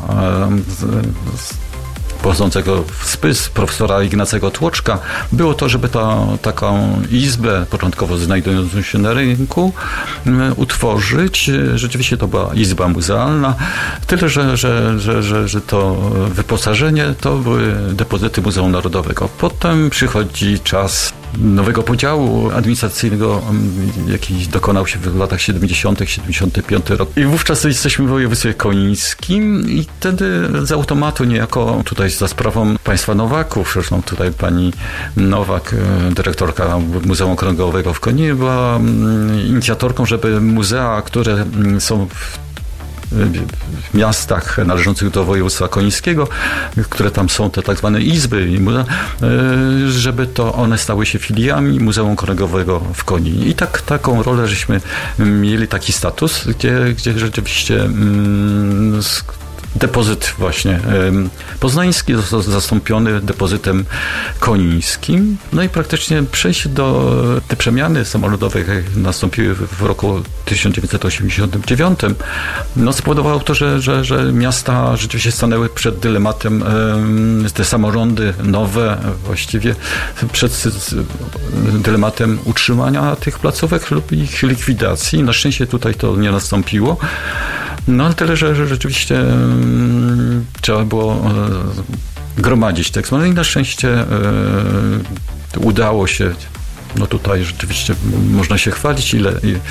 pochodzącego z Pys, profesora Ignacego Tłoczka, było to, żeby ta, taką izbę, początkowo znajdującą się na rynku, utworzyć. Rzeczywiście to była izba muzealna, tyle, że, że, że, że, że to wyposażenie to były depozyty Muzeum Narodowego. Potem przychodzi czas nowego podziału administracyjnego, jaki dokonał się w latach siedemdziesiątych, siedemdziesiąty piąty rok. I wówczas jesteśmy w województwie konińskim i wtedy z automatu niejako tutaj za sprawą państwa Nowaków, zresztą tutaj pani Nowak, dyrektorka Muzeum Okręgowego w Koninie, była inicjatorką, żeby muzea, które są w w miastach należących do województwa konińskiego, które tam są te tak zwane izby, żeby to one stały się filiami Muzeum Okręgowego w Koninie. I tak, taką rolę żeśmy mieli, taki status, gdzie, gdzie rzeczywiście mm, depozyt właśnie poznański został zastąpiony depozytem konińskim. No i praktycznie przejście do te przemiany samolotowe, jakie nastąpiły w roku tysiąc dziewięćset osiemdziesiątym dziewiątym, no spowodowało to, że, że, że miasta rzeczywiście stanęły przed dylematem, te samorządy nowe właściwie, przed dylematem utrzymania tych placówek lub ich likwidacji. Na szczęście tutaj to nie nastąpiło. No ale tyle, że, że rzeczywiście um, trzeba było e, gromadzić te eksponaty i na szczęście e, udało się. No tutaj rzeczywiście można się chwalić, ile i, e,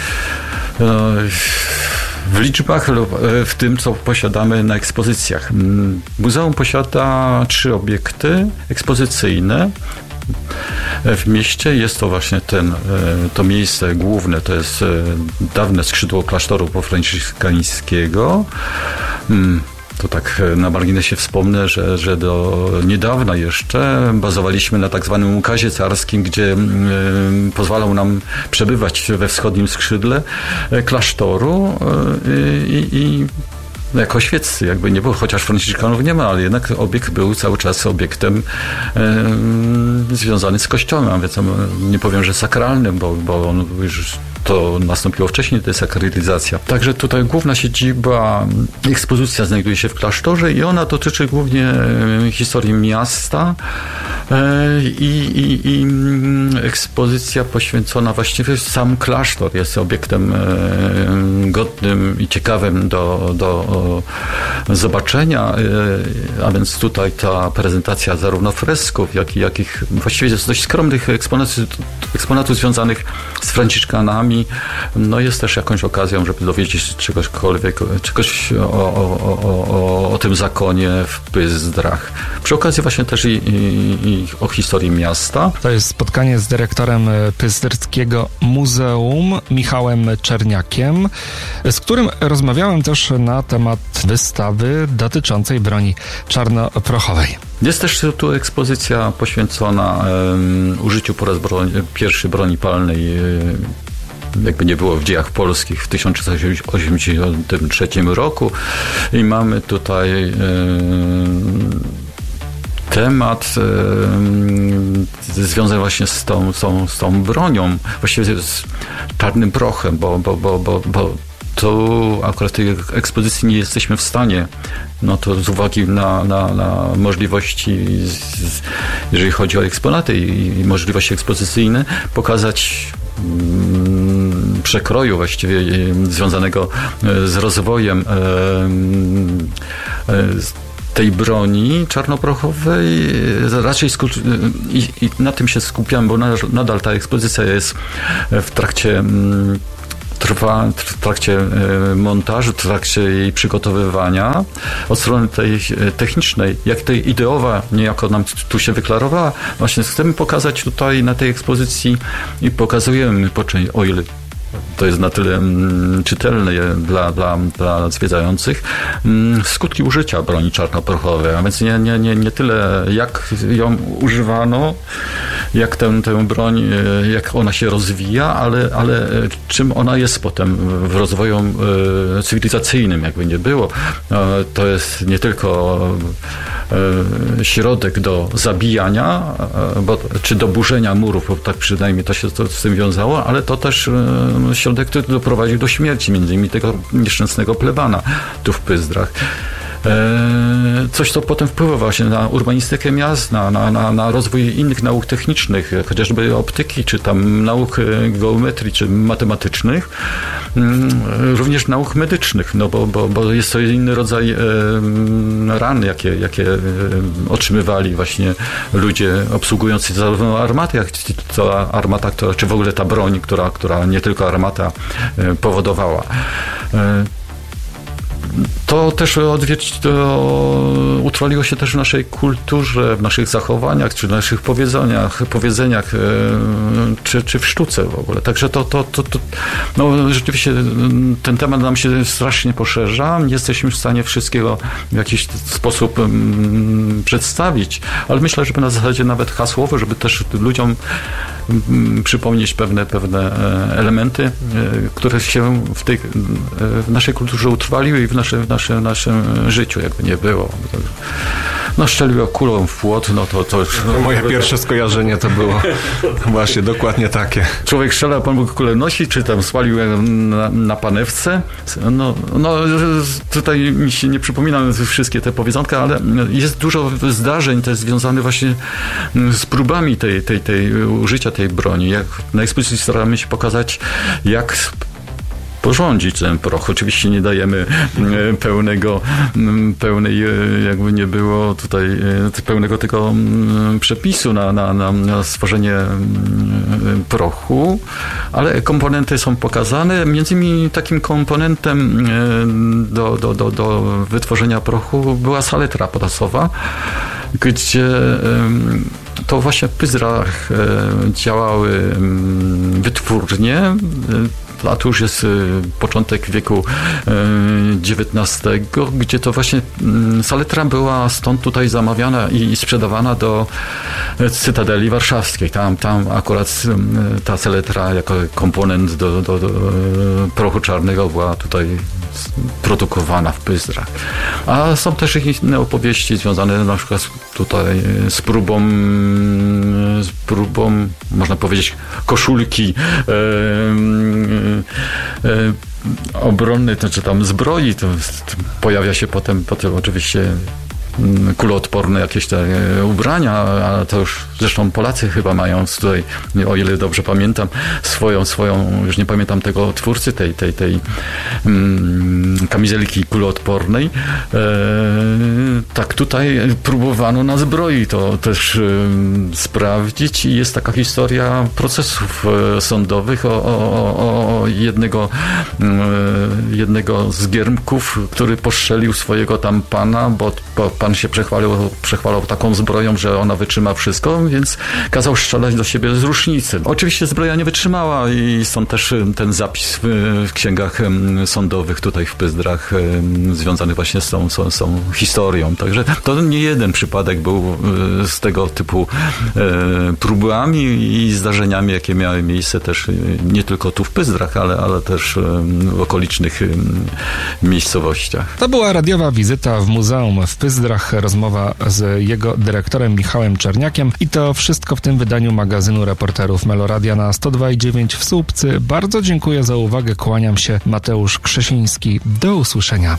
w liczbach lub w tym, co posiadamy na ekspozycjach. Muzeum posiada trzy obiekty ekspozycyjne w mieście. Jest to właśnie ten, to miejsce główne, to jest dawne skrzydło klasztoru pofranciszkańskiego. To tak na marginesie wspomnę, że, że do niedawna jeszcze bazowaliśmy na tak zwanym ukazie carskim, gdzie y, pozwalał nam przebywać we wschodnim skrzydle klasztoru i, i jako świeccy, jakby nie było, chociaż franciszkanów nie ma, ale jednak obiekt był cały czas obiektem e, związany z kościołem, a więc nie powiem, że sakralnym, bo, bo on już to nastąpiło wcześniej, to jest sakralizacja. Także tutaj główna siedziba, ekspozycja znajduje się w klasztorze i ona dotyczy głównie historii miasta i, i, i ekspozycja poświęcona właściwie sam klasztor jest obiektem godnym i ciekawym do, do zobaczenia, a więc tutaj ta prezentacja zarówno fresków, jak i jakich właściwie jest dość skromnych eksponacji eksponatów związanych z Franciszkanami, no jest też jakąś okazją, żeby dowiedzieć się czegośkolwiek, czegoś o, o, o, o, o tym zakonie w Pyzdrach. Przy okazji właśnie też i, i, i o historii miasta. To jest spotkanie z dyrektorem Pyzdrskiego Muzeum, Michałem Czerniakiem, z którym rozmawiałem też na temat wystawy dotyczącej broni czarnoprochowej. Jest też tu ekspozycja poświęcona um, użyciu po raz broni, pierwszy broni palnej, jakby nie było w dziejach polskich, w tysiąc czterysta osiemdziesiątym trzecim roku i mamy tutaj um, temat um, związany właśnie z tą, z, tą, z tą bronią, właściwie z czarnym prochem, bo, bo, bo, bo, bo to akurat tej ekspozycji nie jesteśmy w stanie, no to z uwagi na, na, na możliwości, z, jeżeli chodzi o eksponaty i, i możliwości ekspozycyjne, pokazać mm, przekroju właściwie związanego z rozwojem e, e, tej broni czarnoprochowej. Raczej sku- i, i na tym się skupiam, bo nadal, nadal ta ekspozycja jest w trakcie mm, trwa w trakcie montażu, w trakcie jej przygotowywania. Od strony tej technicznej, jak tej ideowa niejako nam tu się wyklarowała, właśnie chcemy pokazać tutaj na tej ekspozycji i pokazujemy, o ile to jest na tyle mm, czytelne dla, dla, dla zwiedzających, mm, skutki użycia broni czarnoprochowej, a więc nie, nie, nie, nie tyle jak ją używano, jak tę, tę broń, jak ona się rozwija, ale, ale czym ona jest potem w rozwoju e, cywilizacyjnym, jakby nie było. E, to jest nie tylko e, środek do zabijania, e, bo, czy do burzenia murów, bo tak przynajmniej to się to z tym wiązało, ale to też e, środek, który doprowadził do śmierci między innymi tego nieszczęsnego plebana tu w Pyzdrach. Coś, co potem wpływa właśnie na urbanistykę miast, na, na, na, na rozwój innych nauk technicznych, chociażby optyki, czy tam nauk geometrii, czy matematycznych, również nauk medycznych, no bo, bo, bo jest to inny rodzaj e, ran, jakie, jakie otrzymywali właśnie ludzie obsługujący zarówno armatę, jak ta armata, która, czy w ogóle ta broń, która, która nie tylko armata powodowała. E, To też odwiedź, to utrwaliło się też w naszej kulturze, w naszych zachowaniach, czy w naszych powiedzeniach, powiedzeniach czy, czy w sztuce w ogóle. Także to, to, to, to no, rzeczywiście ten temat nam się strasznie poszerza. Nie jesteśmy w stanie wszystkiego w jakiś sposób um, przedstawić, ale myślę, że na zasadzie nawet hasłowo, żeby też ludziom um, przypomnieć pewne, pewne elementy, które się w, tej, w naszej kulturze utrwaliły i w naszej w naszym, naszym życiu, jakby nie było. No szczeliło kulą w płot, no to, to już... No, moje pierwsze skojarzenie to było właśnie dokładnie takie. Człowiek strzela, Pan Bóg kulę nosi, czy tam spalił na, na panewce. No, no tutaj mi się nie przypominam wszystkie te powiedzonka, ale jest dużo zdarzeń też związanych właśnie z próbami tej, tej, tej użycia tej broni. Jak na ekspozycji staramy się pokazać, jak porządzić ten proch. Oczywiście nie dajemy pełnego, pełnej, jakby nie było tutaj pełnego tego przepisu na, na, na, na stworzenie prochu, ale komponenty są pokazane. Między innymi takim komponentem do, do, do, do wytworzenia prochu była saletra potasowa, gdzie to właśnie w Pyzdrach działały wytwórnie. A to już jest początek wieku dziewiętnastego, gdzie to właśnie saletra była stąd tutaj zamawiana i sprzedawana do Cytadeli Warszawskiej. Tam, tam akurat ta saletra jako komponent do, do, do prochu czarnego była tutaj produkowana w Pyzdrach. A są też inne opowieści związane na przykład tutaj z próbą, z próbą, można powiedzieć, koszulki e, e, obronnej, to, czy tam zbroi. To, to pojawia się potem, potem oczywiście kuloodporne jakieś te ubrania, a to już zresztą Polacy chyba mają tutaj, o ile dobrze pamiętam, swoją, swoją, już nie pamiętam tego twórcy tej, tej, tej um, kamizelki kuloodpornej. E, tak tutaj próbowano na zbroi to też um, sprawdzić i jest taka historia procesów e, sądowych o, o, o jednego, um, jednego z giermków, który postrzelił swojego tam pana, bo, bo pan się przechwalił, przechwalał taką zbroją, że ona wytrzyma wszystko, więc kazał strzelać do siebie z rusznicy. Oczywiście zbroja nie wytrzymała i stąd też ten zapis w, w księgach sądowych tutaj w Pyzdrach związany właśnie z tą, z tą historią. Także to nie jeden przypadek był z tego typu próbami i zdarzeniami, jakie miały miejsce też nie tylko tu w Pyzdrach, ale, ale też w okolicznych miejscowościach. To była radiowa wizyta w Muzeum w Pyzdrach, rozmowa z jego dyrektorem Michałem Czerniakiem i to wszystko w tym wydaniu magazynu Reporterów Meloradia na sto dwa i dziewięć w Słupcy. Bardzo dziękuję za uwagę, kłaniam się, Mateusz Krzesiński. Do usłyszenia.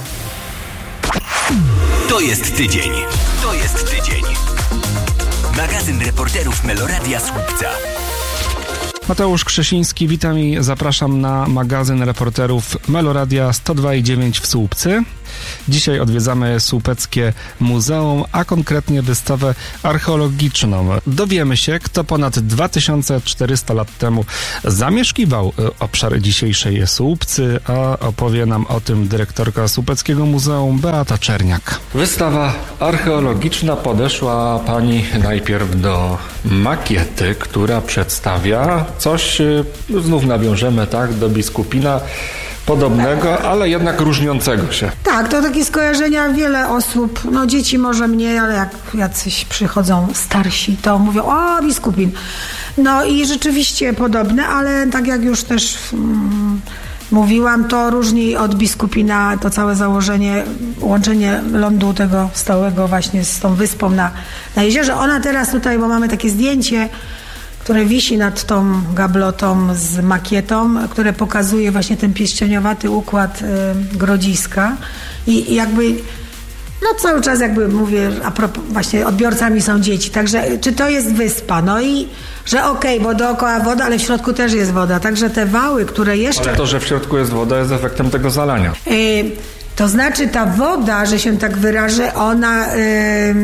To jest tydzień. To jest tydzień. Magazyn Reporterów Meloradia Słupca. Mateusz Krzesiński, witam i zapraszam na magazyn Reporterów Meloradia sto dwa i dziewięć w Słupcy. Dzisiaj odwiedzamy Słupeckie Muzeum, a konkretnie wystawę archeologiczną. Dowiemy się, kto ponad dwa tysiące czterysta lat temu zamieszkiwał obszar dzisiejszej Słupcy, a opowie nam o tym dyrektorka Słupeckiego Muzeum Beata Czerniak. Wystawa archeologiczna, podeszła pani najpierw do makiety, która przedstawia coś, znów nawiążemy, tak, do biskupina, podobnego, ale jednak różniącego się. Tak, to takie skojarzenia wiele osób, no dzieci może mniej, ale jak jacyś przychodzą starsi, to mówią, o, biskupin. No i rzeczywiście podobne, ale tak jak już też mm, mówiłam, to różni od biskupina to całe założenie, łączenie lądu tego stałego właśnie z tą wyspą na, na jeziorze. Ona teraz tutaj, bo mamy takie zdjęcie, które wisi nad tą gablotą z makietą, które pokazuje właśnie ten pierścieniowaty układ y, Grodziska i, i jakby no cały czas jakby mówię, a propos, właśnie odbiorcami są dzieci, także czy to jest wyspa, no i że okej, okay, bo dookoła woda, ale w środku też jest woda, także te wały, które jeszcze... Ale to, że w środku jest woda, jest efektem tego zalania. Y, to znaczy ta woda, że się tak wyrażę, ona y,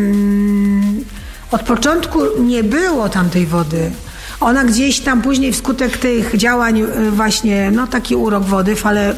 od początku nie było tamtej wody. Ona gdzieś tam później wskutek tych działań właśnie, no taki urok wody, fale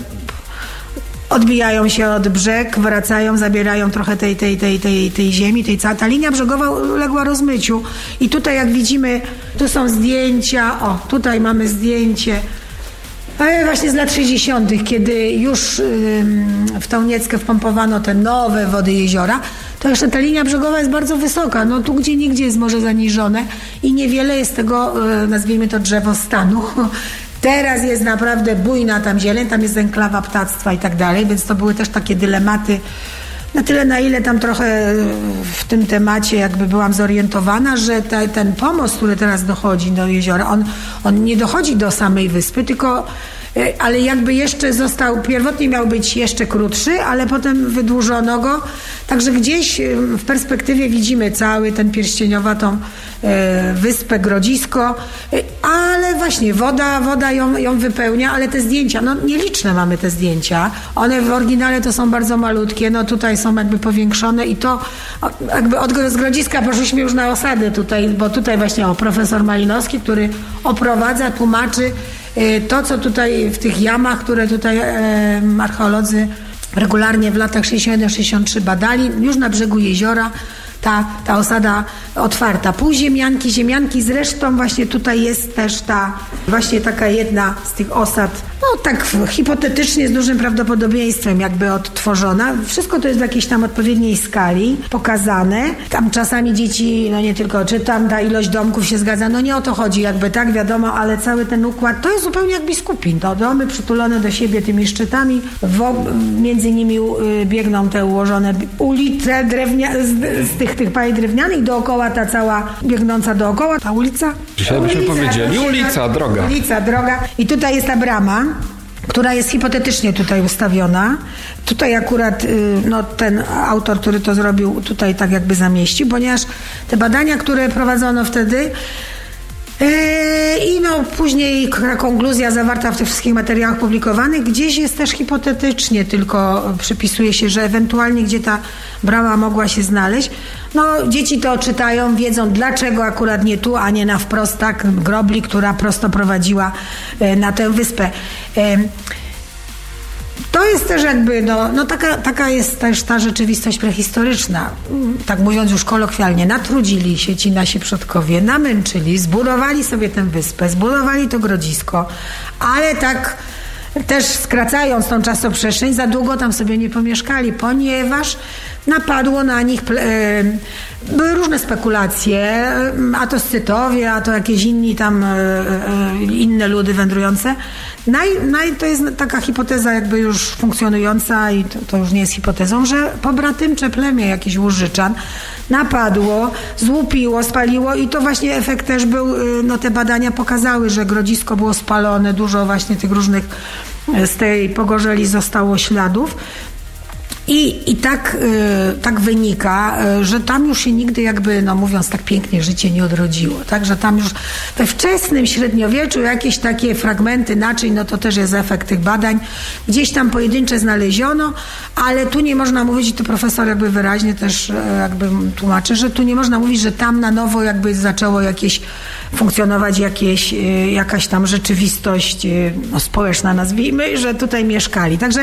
odbijają się od brzeg, wracają, zabierają trochę tej, tej, tej, tej, tej ziemi, tej, ta linia brzegowa uległa rozmyciu i tutaj jak widzimy, tu są zdjęcia, o tutaj mamy zdjęcie właśnie z lat sześćdziesiątych, kiedy już w tą Nieckę wpompowano te nowe wody jeziora, to jeszcze ta linia brzegowa jest bardzo wysoka. No tu gdzie nigdzie jest morze zaniżone i niewiele jest tego, nazwijmy to drzewostanu. Teraz jest naprawdę bujna tam zieleń, tam jest enklawa ptactwa i tak dalej, więc to były też takie dylematy. Na tyle, na ile tam trochę w tym temacie jakby byłam zorientowana, że te, ten pomost, który teraz dochodzi do jeziora, on, on nie dochodzi do samej wyspy, tylko ale jakby jeszcze został, pierwotnie miał być jeszcze krótszy, ale potem wydłużono go, także gdzieś w perspektywie widzimy cały ten pierścieniowatą e, wyspę Grodzisko, e, ale właśnie woda, woda ją, ją wypełnia, ale te zdjęcia, no nieliczne mamy te zdjęcia, one w oryginale to są bardzo malutkie, no tutaj są jakby powiększone i to jakby od z Grodziska poszliśmy już na osadę tutaj, bo tutaj właśnie o profesor Malinowski, który oprowadza, tłumaczy to, co tutaj w tych jamach, które tutaj e, archeolodzy regularnie w latach sześćdziesiątym do sześćdziesiątego trzeciego badali, już na brzegu jeziora ta, ta osada otwarta. Półziemianki, ziemianki, zresztą właśnie tutaj jest też ta, właśnie taka jedna z tych osad, no tak hipotetycznie z dużym prawdopodobieństwem jakby odtworzona. Wszystko to jest w jakiejś tam odpowiedniej skali pokazane. Tam czasami dzieci, no nie tylko, czy tam ta ilość domków się zgadza, no nie o to chodzi jakby, tak wiadomo, ale cały ten układ, to jest zupełnie jak biskupin. To domy przytulone do siebie tymi szczytami, wo, między nimi biegną te ułożone ulice drewnia, z, z tych, tych pali drewnianych, dookoła ta cała biegnąca dookoła, ta ulica. Dzisiaj byśmy powiedzieli ulica, droga. Ulica, droga. I tutaj jest ta brama. która jest hipotetycznie tutaj ustawiona. Tutaj akurat no, ten autor, który to zrobił, tutaj tak jakby zamieścił, ponieważ te badania, które prowadzono wtedy i no później konkluzja zawarta w tych wszystkich materiałach publikowanych gdzieś jest też hipotetycznie, tylko przypisuje się, że ewentualnie gdzie ta brama mogła się znaleźć. No dzieci to czytają, wiedzą dlaczego akurat nie tu, a nie na wprost tak grobli, która prosto prowadziła na tę wyspę. To jest też jakby, no, no taka, taka jest też ta rzeczywistość prehistoryczna. Tak mówiąc już kolokwialnie, natrudzili się ci nasi przodkowie, namęczyli, zbudowali sobie tę wyspę, zbudowali to grodzisko, ale tak też skracając tą czasoprzestrzeń, za długo tam sobie nie pomieszkali, ponieważ napadło na nich, były różne spekulacje, a to Scytowie, a to jakieś inni tam inne ludy wędrujące. Naj, naj, to jest taka hipoteza jakby już funkcjonująca i to, to już nie jest hipotezą, że pobratymcze plemię jakieś Łużyczan napadło, złupiło, spaliło i to właśnie efekt też był, no te badania pokazały, że grodzisko było spalone, dużo właśnie tych różnych z tej pogorzeli zostało śladów. I, i tak, y, tak wynika, y, że tam już się nigdy jakby, no mówiąc tak pięknie, życie nie odrodziło. Także tam już we wczesnym średniowieczu jakieś takie fragmenty naczyń, no to też jest efekt tych badań. Gdzieś tam pojedyncze znaleziono, ale tu nie można mówić, i to profesor jakby wyraźnie też jakby tłumaczy, że tu nie można mówić, że tam na nowo jakby zaczęło jakieś funkcjonować jakieś, y, jakaś tam rzeczywistość y, no, społeczna, nazwijmy, że tutaj mieszkali. Także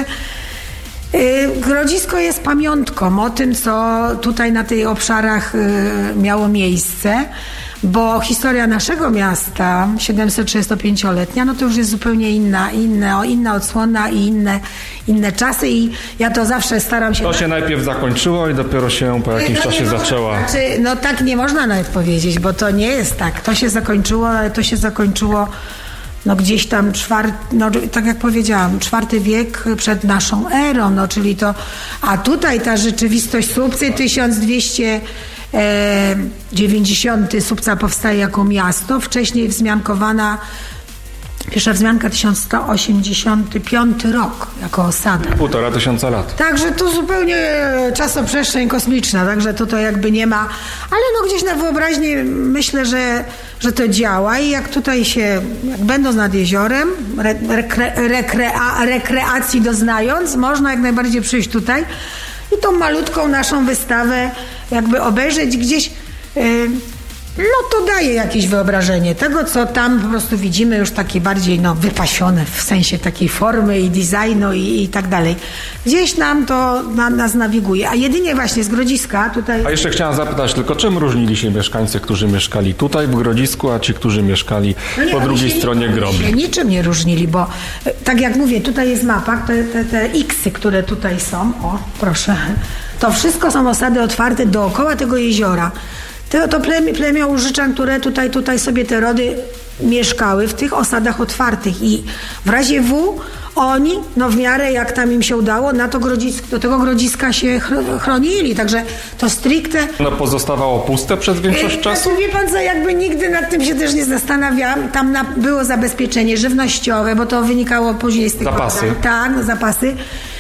grodzisko jest pamiątką o tym, co tutaj na tych obszarach miało miejsce, bo historia naszego miasta, siedemsettrzydziestopięcioletnia, no to już jest zupełnie inna, inna, inna odsłona i inne, inne czasy i ja to zawsze staram się... To się najpierw zakończyło i dopiero się po jakimś czasie zaczęła. Znaczy, no tak nie można nawet powiedzieć, bo to nie jest tak. To się zakończyło, ale to się zakończyło no gdzieś tam czwarty, no tak jak powiedziałam, czwarty wiek przed naszą erą, no czyli to, a tutaj ta rzeczywistość Słupcy tysiąc dwieście dziewięćdziesiąty Słupca powstaje jako miasto, wcześniej wzmiankowana, pierwsza wzmianka tysiąc sto osiemdziesiąty piąty rok jako osada. Półtora tysiąca lat. Także tu zupełnie czasoprzestrzeń kosmiczna, także to to jakby nie ma, ale no gdzieś na wyobraźnię myślę, że, że to działa i jak tutaj się, jak będąc nad jeziorem, re, rekre, rekrea, rekreacji doznając, można jak najbardziej przyjść tutaj i tą malutką naszą wystawę jakby obejrzeć gdzieś. Yy, No to daje jakieś wyobrażenie tego, co tam po prostu widzimy już takie bardziej no, wypasione w sensie takiej formy i designu i, i tak dalej. Gdzieś nam to na, nas nawiguje. A jedynie właśnie z Grodziska tutaj... A jeszcze chciałam zapytać tylko, czym różnili się mieszkańcy, którzy mieszkali tutaj w Grodzisku, a ci, którzy mieszkali no nie, po drugiej stronie grobli? Się niczym nie różnili, bo tak jak mówię, tutaj jest mapa, te, te, te iksy, które tutaj są, o proszę, to wszystko są osady otwarte dookoła tego jeziora. To, to plemię, plemię Łużyczan, które tutaj, tutaj sobie te rody mieszkały w tych osadach otwartych i w razie W oni, no w miarę jak tam im się udało, na to grodzisk, do tego grodziska się chronili, także to stricte... No pozostawało puste przez większość czasu? Znaczy, wie pan co, jakby nigdy nad tym się też nie zastanawiałam, tam na, było zabezpieczenie żywnościowe, bo to wynikało później z tych... Zapasy. Badań. Tak, zapasy.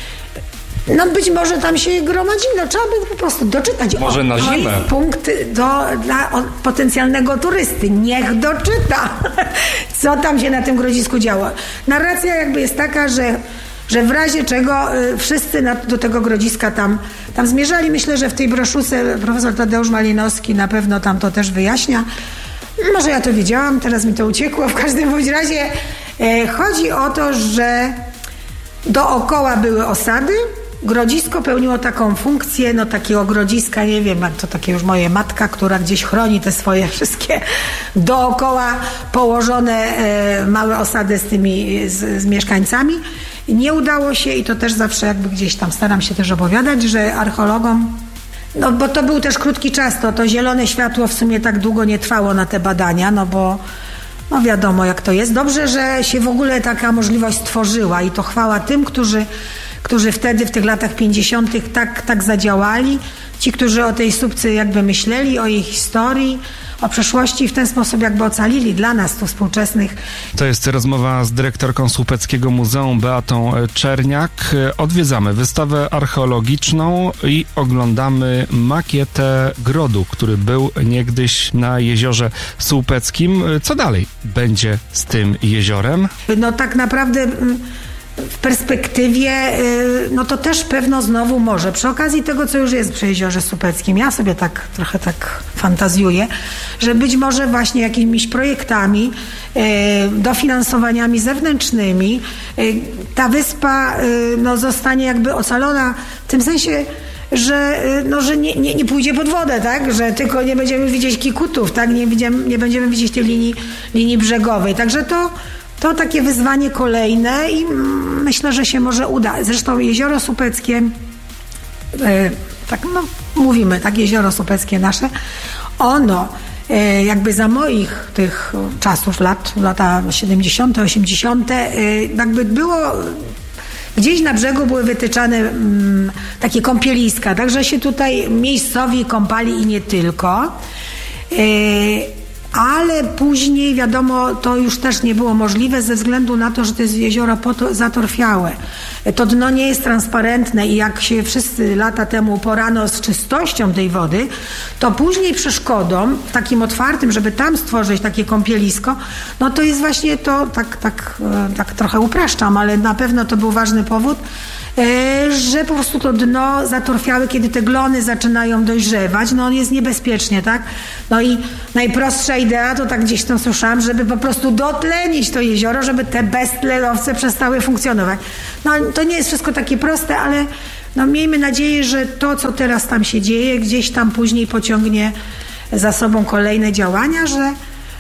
No być może tam się gromadzili, no trzeba by po prostu doczytać. Może na zimę. To jest punkt do, dla o, potencjalnego turysty. Niech doczyta, co tam się na tym grodzisku działo. Narracja jakby jest taka, że, że w razie czego y, wszyscy na, do tego grodziska tam, tam zmierzali. Myślę, że w tej broszurce profesor Tadeusz Malinowski na pewno tam to też wyjaśnia. Może ja to wiedziałam, teraz mi to uciekło. W każdym bądź razie y, chodzi o to, że dookoła były osady. Grodzisko pełniło taką funkcję, no takiego grodziska, nie wiem, to takie już moje matka, która gdzieś chroni te swoje wszystkie dookoła położone e, małe osady z tymi, z, z mieszkańcami. Nie udało się i to też zawsze jakby gdzieś tam staram się też opowiadać, że archeologom, no bo to był też krótki czas, to, to zielone światło w sumie tak długo nie trwało na te badania, no bo no wiadomo jak to jest. Dobrze, że się w ogóle taka możliwość stworzyła i to chwała tym, którzy którzy wtedy w tych latach pięćdziesiątych tak, tak zadziałali. Ci, którzy o tej Słupcy jakby myśleli, o jej historii, o przeszłości i w ten sposób jakby ocalili dla nas, tu współczesnych. To jest rozmowa z dyrektorką Słupeckiego Muzeum Beatą Czerniak. Odwiedzamy wystawę archeologiczną i oglądamy makietę grodu, który był niegdyś na jeziorze Słupeckim. Co dalej będzie z tym jeziorem? No tak naprawdę w perspektywie, no to też pewno znowu może, przy okazji tego, co już jest przy Jeziorze Słupeckim, ja sobie tak trochę tak fantazjuję, że być może właśnie jakimiś projektami, dofinansowaniami zewnętrznymi ta wyspa no, zostanie jakby ocalona w tym sensie, że, no, że nie, nie, nie pójdzie pod wodę, tak? Że tylko nie będziemy widzieć kikutów, tak? Nie, będziemy, nie będziemy widzieć tej linii, linii brzegowej. Także to To takie wyzwanie kolejne i myślę, że się może uda. Zresztą Jezioro Słupeckie, e, tak no mówimy, tak Jezioro Słupeckie nasze, ono e, jakby za moich tych czasów, lat, lata siedemdziesiąte, osiemdziesiąte, e, jakby było... Gdzieś na brzegu były wytyczane mm, takie kąpieliska, także się tutaj miejscowi kąpali i nie tylko. E, Ale później, wiadomo, to już też nie było możliwe ze względu na to, że to jest jezioro zatorfiałe. To dno nie jest transparentne i jak się wszyscy lata temu uporano z czystością tej wody, to później przeszkodą, takim otwartym, żeby tam stworzyć takie kąpielisko, no to jest właśnie to, tak, tak, tak trochę upraszczam, ale na pewno to był ważny powód, że po prostu to dno zatorfiałe, kiedy te glony zaczynają dojrzewać, no on jest niebezpiecznie, tak? No i najprostsza idea, to tak gdzieś tam słyszałam, żeby po prostu dotlenić to jezioro, żeby te beztlenowce przestały funkcjonować. No to nie jest wszystko takie proste, ale no miejmy nadzieję, że to, co teraz tam się dzieje, gdzieś tam później pociągnie za sobą kolejne działania, że,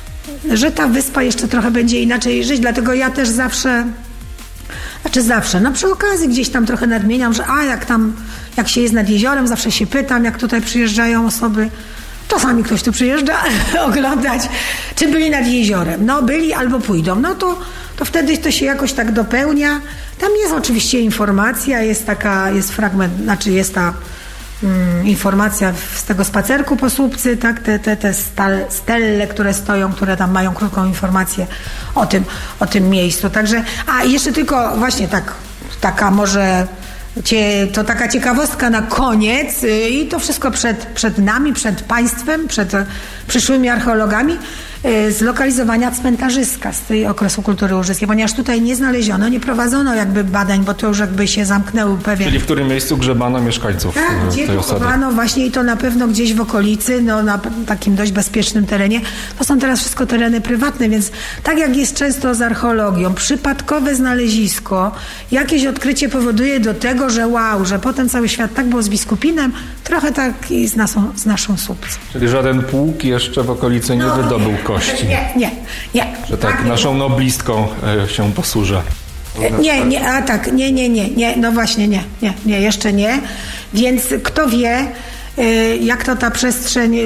że ta wyspa jeszcze trochę będzie inaczej żyć, dlatego ja też zawsze Znaczy zawsze, no przy okazji gdzieś tam trochę nadmieniam, że a jak tam, jak się jest nad jeziorem, zawsze się pytam, jak tutaj przyjeżdżają osoby, czasami ktoś tu przyjeżdża oglądać, czy byli nad jeziorem. No byli albo pójdą, no to, to wtedy to się jakoś tak dopełnia. Tam jest oczywiście informacja, jest taka, jest fragment, znaczy jest ta mm, informacja z tego spacerku po Słupcy, tak, te, te, te stal, stelle, które stoją, które tam mają krótką informację o tym, o tym miejscu. Także, a jeszcze tylko właśnie tak, taka może cie, to taka ciekawostka na koniec yy, i to wszystko przed, przed nami, przed państwem, przed przyszłymi archeologami, yy, zlokalizowania cmentarzyska z tej okresu kultury łużyckiej, ponieważ tutaj nie znaleziono, nie prowadzono jakby badań, bo to już jakby się zamknęły pewien... Czyli w którym miejscu grzebano mieszkańców tak, tej gdzie osady? pochowano właśnie i to na pewno gdzieś w okolicy, no na takim dość bezpiecznym terenie. To są teraz wszystko tereny prywatne, więc tak jak jest często z archeologią, przypadkowe znalezisko, jakieś odkrycie powoduje do tego, że wow, że potem cały świat tak był z Biskupinem, trochę tak i z naszą, z naszą Słupcą. Czyli żaden pułk jeszcze w okolicy nie No, wydobył nie, kości. Nie, nie, nie. Że tak naszą noblistką e, się posłuża. Nie, nie, a tak, nie, nie, nie, nie, no właśnie nie, nie, nie, jeszcze nie. Więc kto wie, jak to ta przestrzeń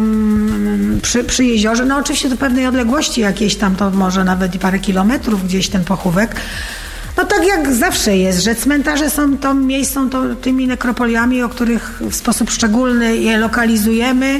przy, przy jeziorze, no oczywiście do pewnej odległości jakiejś tam, to może nawet i parę kilometrów gdzieś ten pochówek. No tak jak zawsze jest, że cmentarze są to miejscem, to tymi nekropoliami, o których w sposób szczególny je lokalizujemy,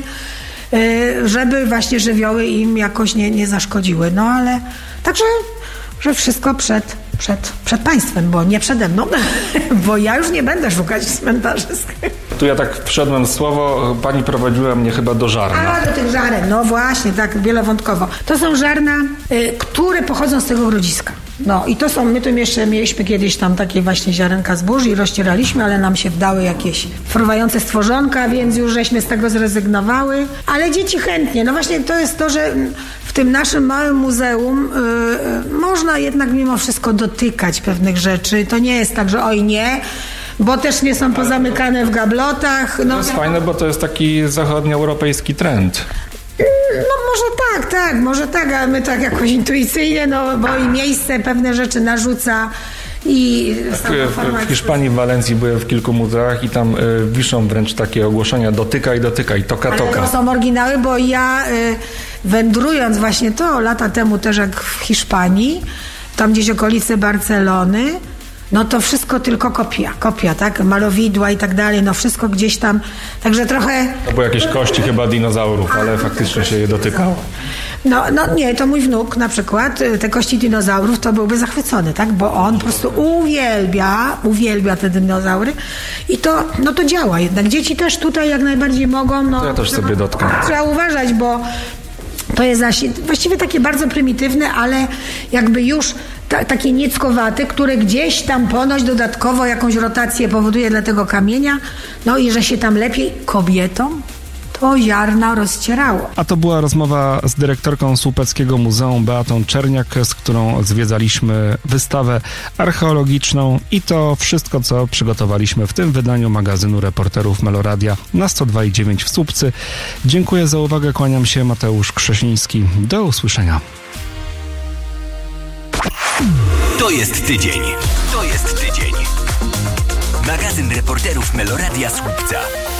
żeby właśnie żywioły im jakoś nie, nie zaszkodziły. No ale także, że wszystko przed, przed, przed państwem, bo nie przede mną, bo ja już nie będę szukać cmentarzysk. Tu ja tak wszedłem w słowo, pani prowadziła mnie chyba do żarna. A, do tych żaren, no właśnie, tak wielowątkowo. To są żarna, y, które pochodzą z tego grodziska. No i to są, my tu jeszcze mieliśmy kiedyś tam takie właśnie ziarenka zbóż i rozcieraliśmy, ale nam się wdały jakieś fruwające stworzonka, więc już żeśmy z tego zrezygnowały. Ale dzieci chętnie, no właśnie to jest to, że w tym naszym małym muzeum y, y, można jednak mimo wszystko dotykać pewnych rzeczy. To nie jest tak, że oj nie, bo też nie są pozamykane w gablotach. No, to jest fajne, bo to jest taki zachodnioeuropejski trend. No może tak, tak, może tak, ale my tak jakoś intuicyjnie, no bo i miejsce pewne rzeczy narzuca i... W, w Hiszpanii, w Walencji byłem w kilku muzeach i tam y, wiszą wręcz takie ogłoszenia dotykaj, dotykaj, toka, ale toka. to są oryginały, bo ja y, wędrując właśnie to lata temu też jak w Hiszpanii, tam gdzieś okolice Barcelony, no to wszystko tylko kopia, kopia, tak? Malowidła i tak dalej, no wszystko gdzieś tam, także trochę... To były jakieś kości chyba dinozaurów, ale faktycznie się je dotykało. No, no nie, to mój wnuk na przykład, te kości dinozaurów, to byłby zachwycony, tak? Bo on po prostu uwielbia, uwielbia te dinozaury i to, no to działa jednak. Dzieci też tutaj jak najbardziej mogą, no... To ja też sobie dotknę. Trzeba uważać, bo to jest właściwie takie bardzo prymitywne, ale jakby już ta, takie nieckowate, które gdzieś tam ponoć dodatkowo jakąś rotację powoduje dla tego kamienia, no i że się tam lepiej kobietom to ziarna rozcierało. A to była rozmowa z dyrektorką Słupeckiego Muzeum Beatą Czerniak, z którą zwiedzaliśmy wystawę archeologiczną i to wszystko, co przygotowaliśmy w tym wydaniu magazynu Reporterów Meloradia na sto dwa i dziewięć w Słupcy. Dziękuję za uwagę, kłaniam się, Mateusz Krzesiński. Do usłyszenia. To jest tydzień. To jest tydzień. Magazyn Reporterów Meloradia Słupca.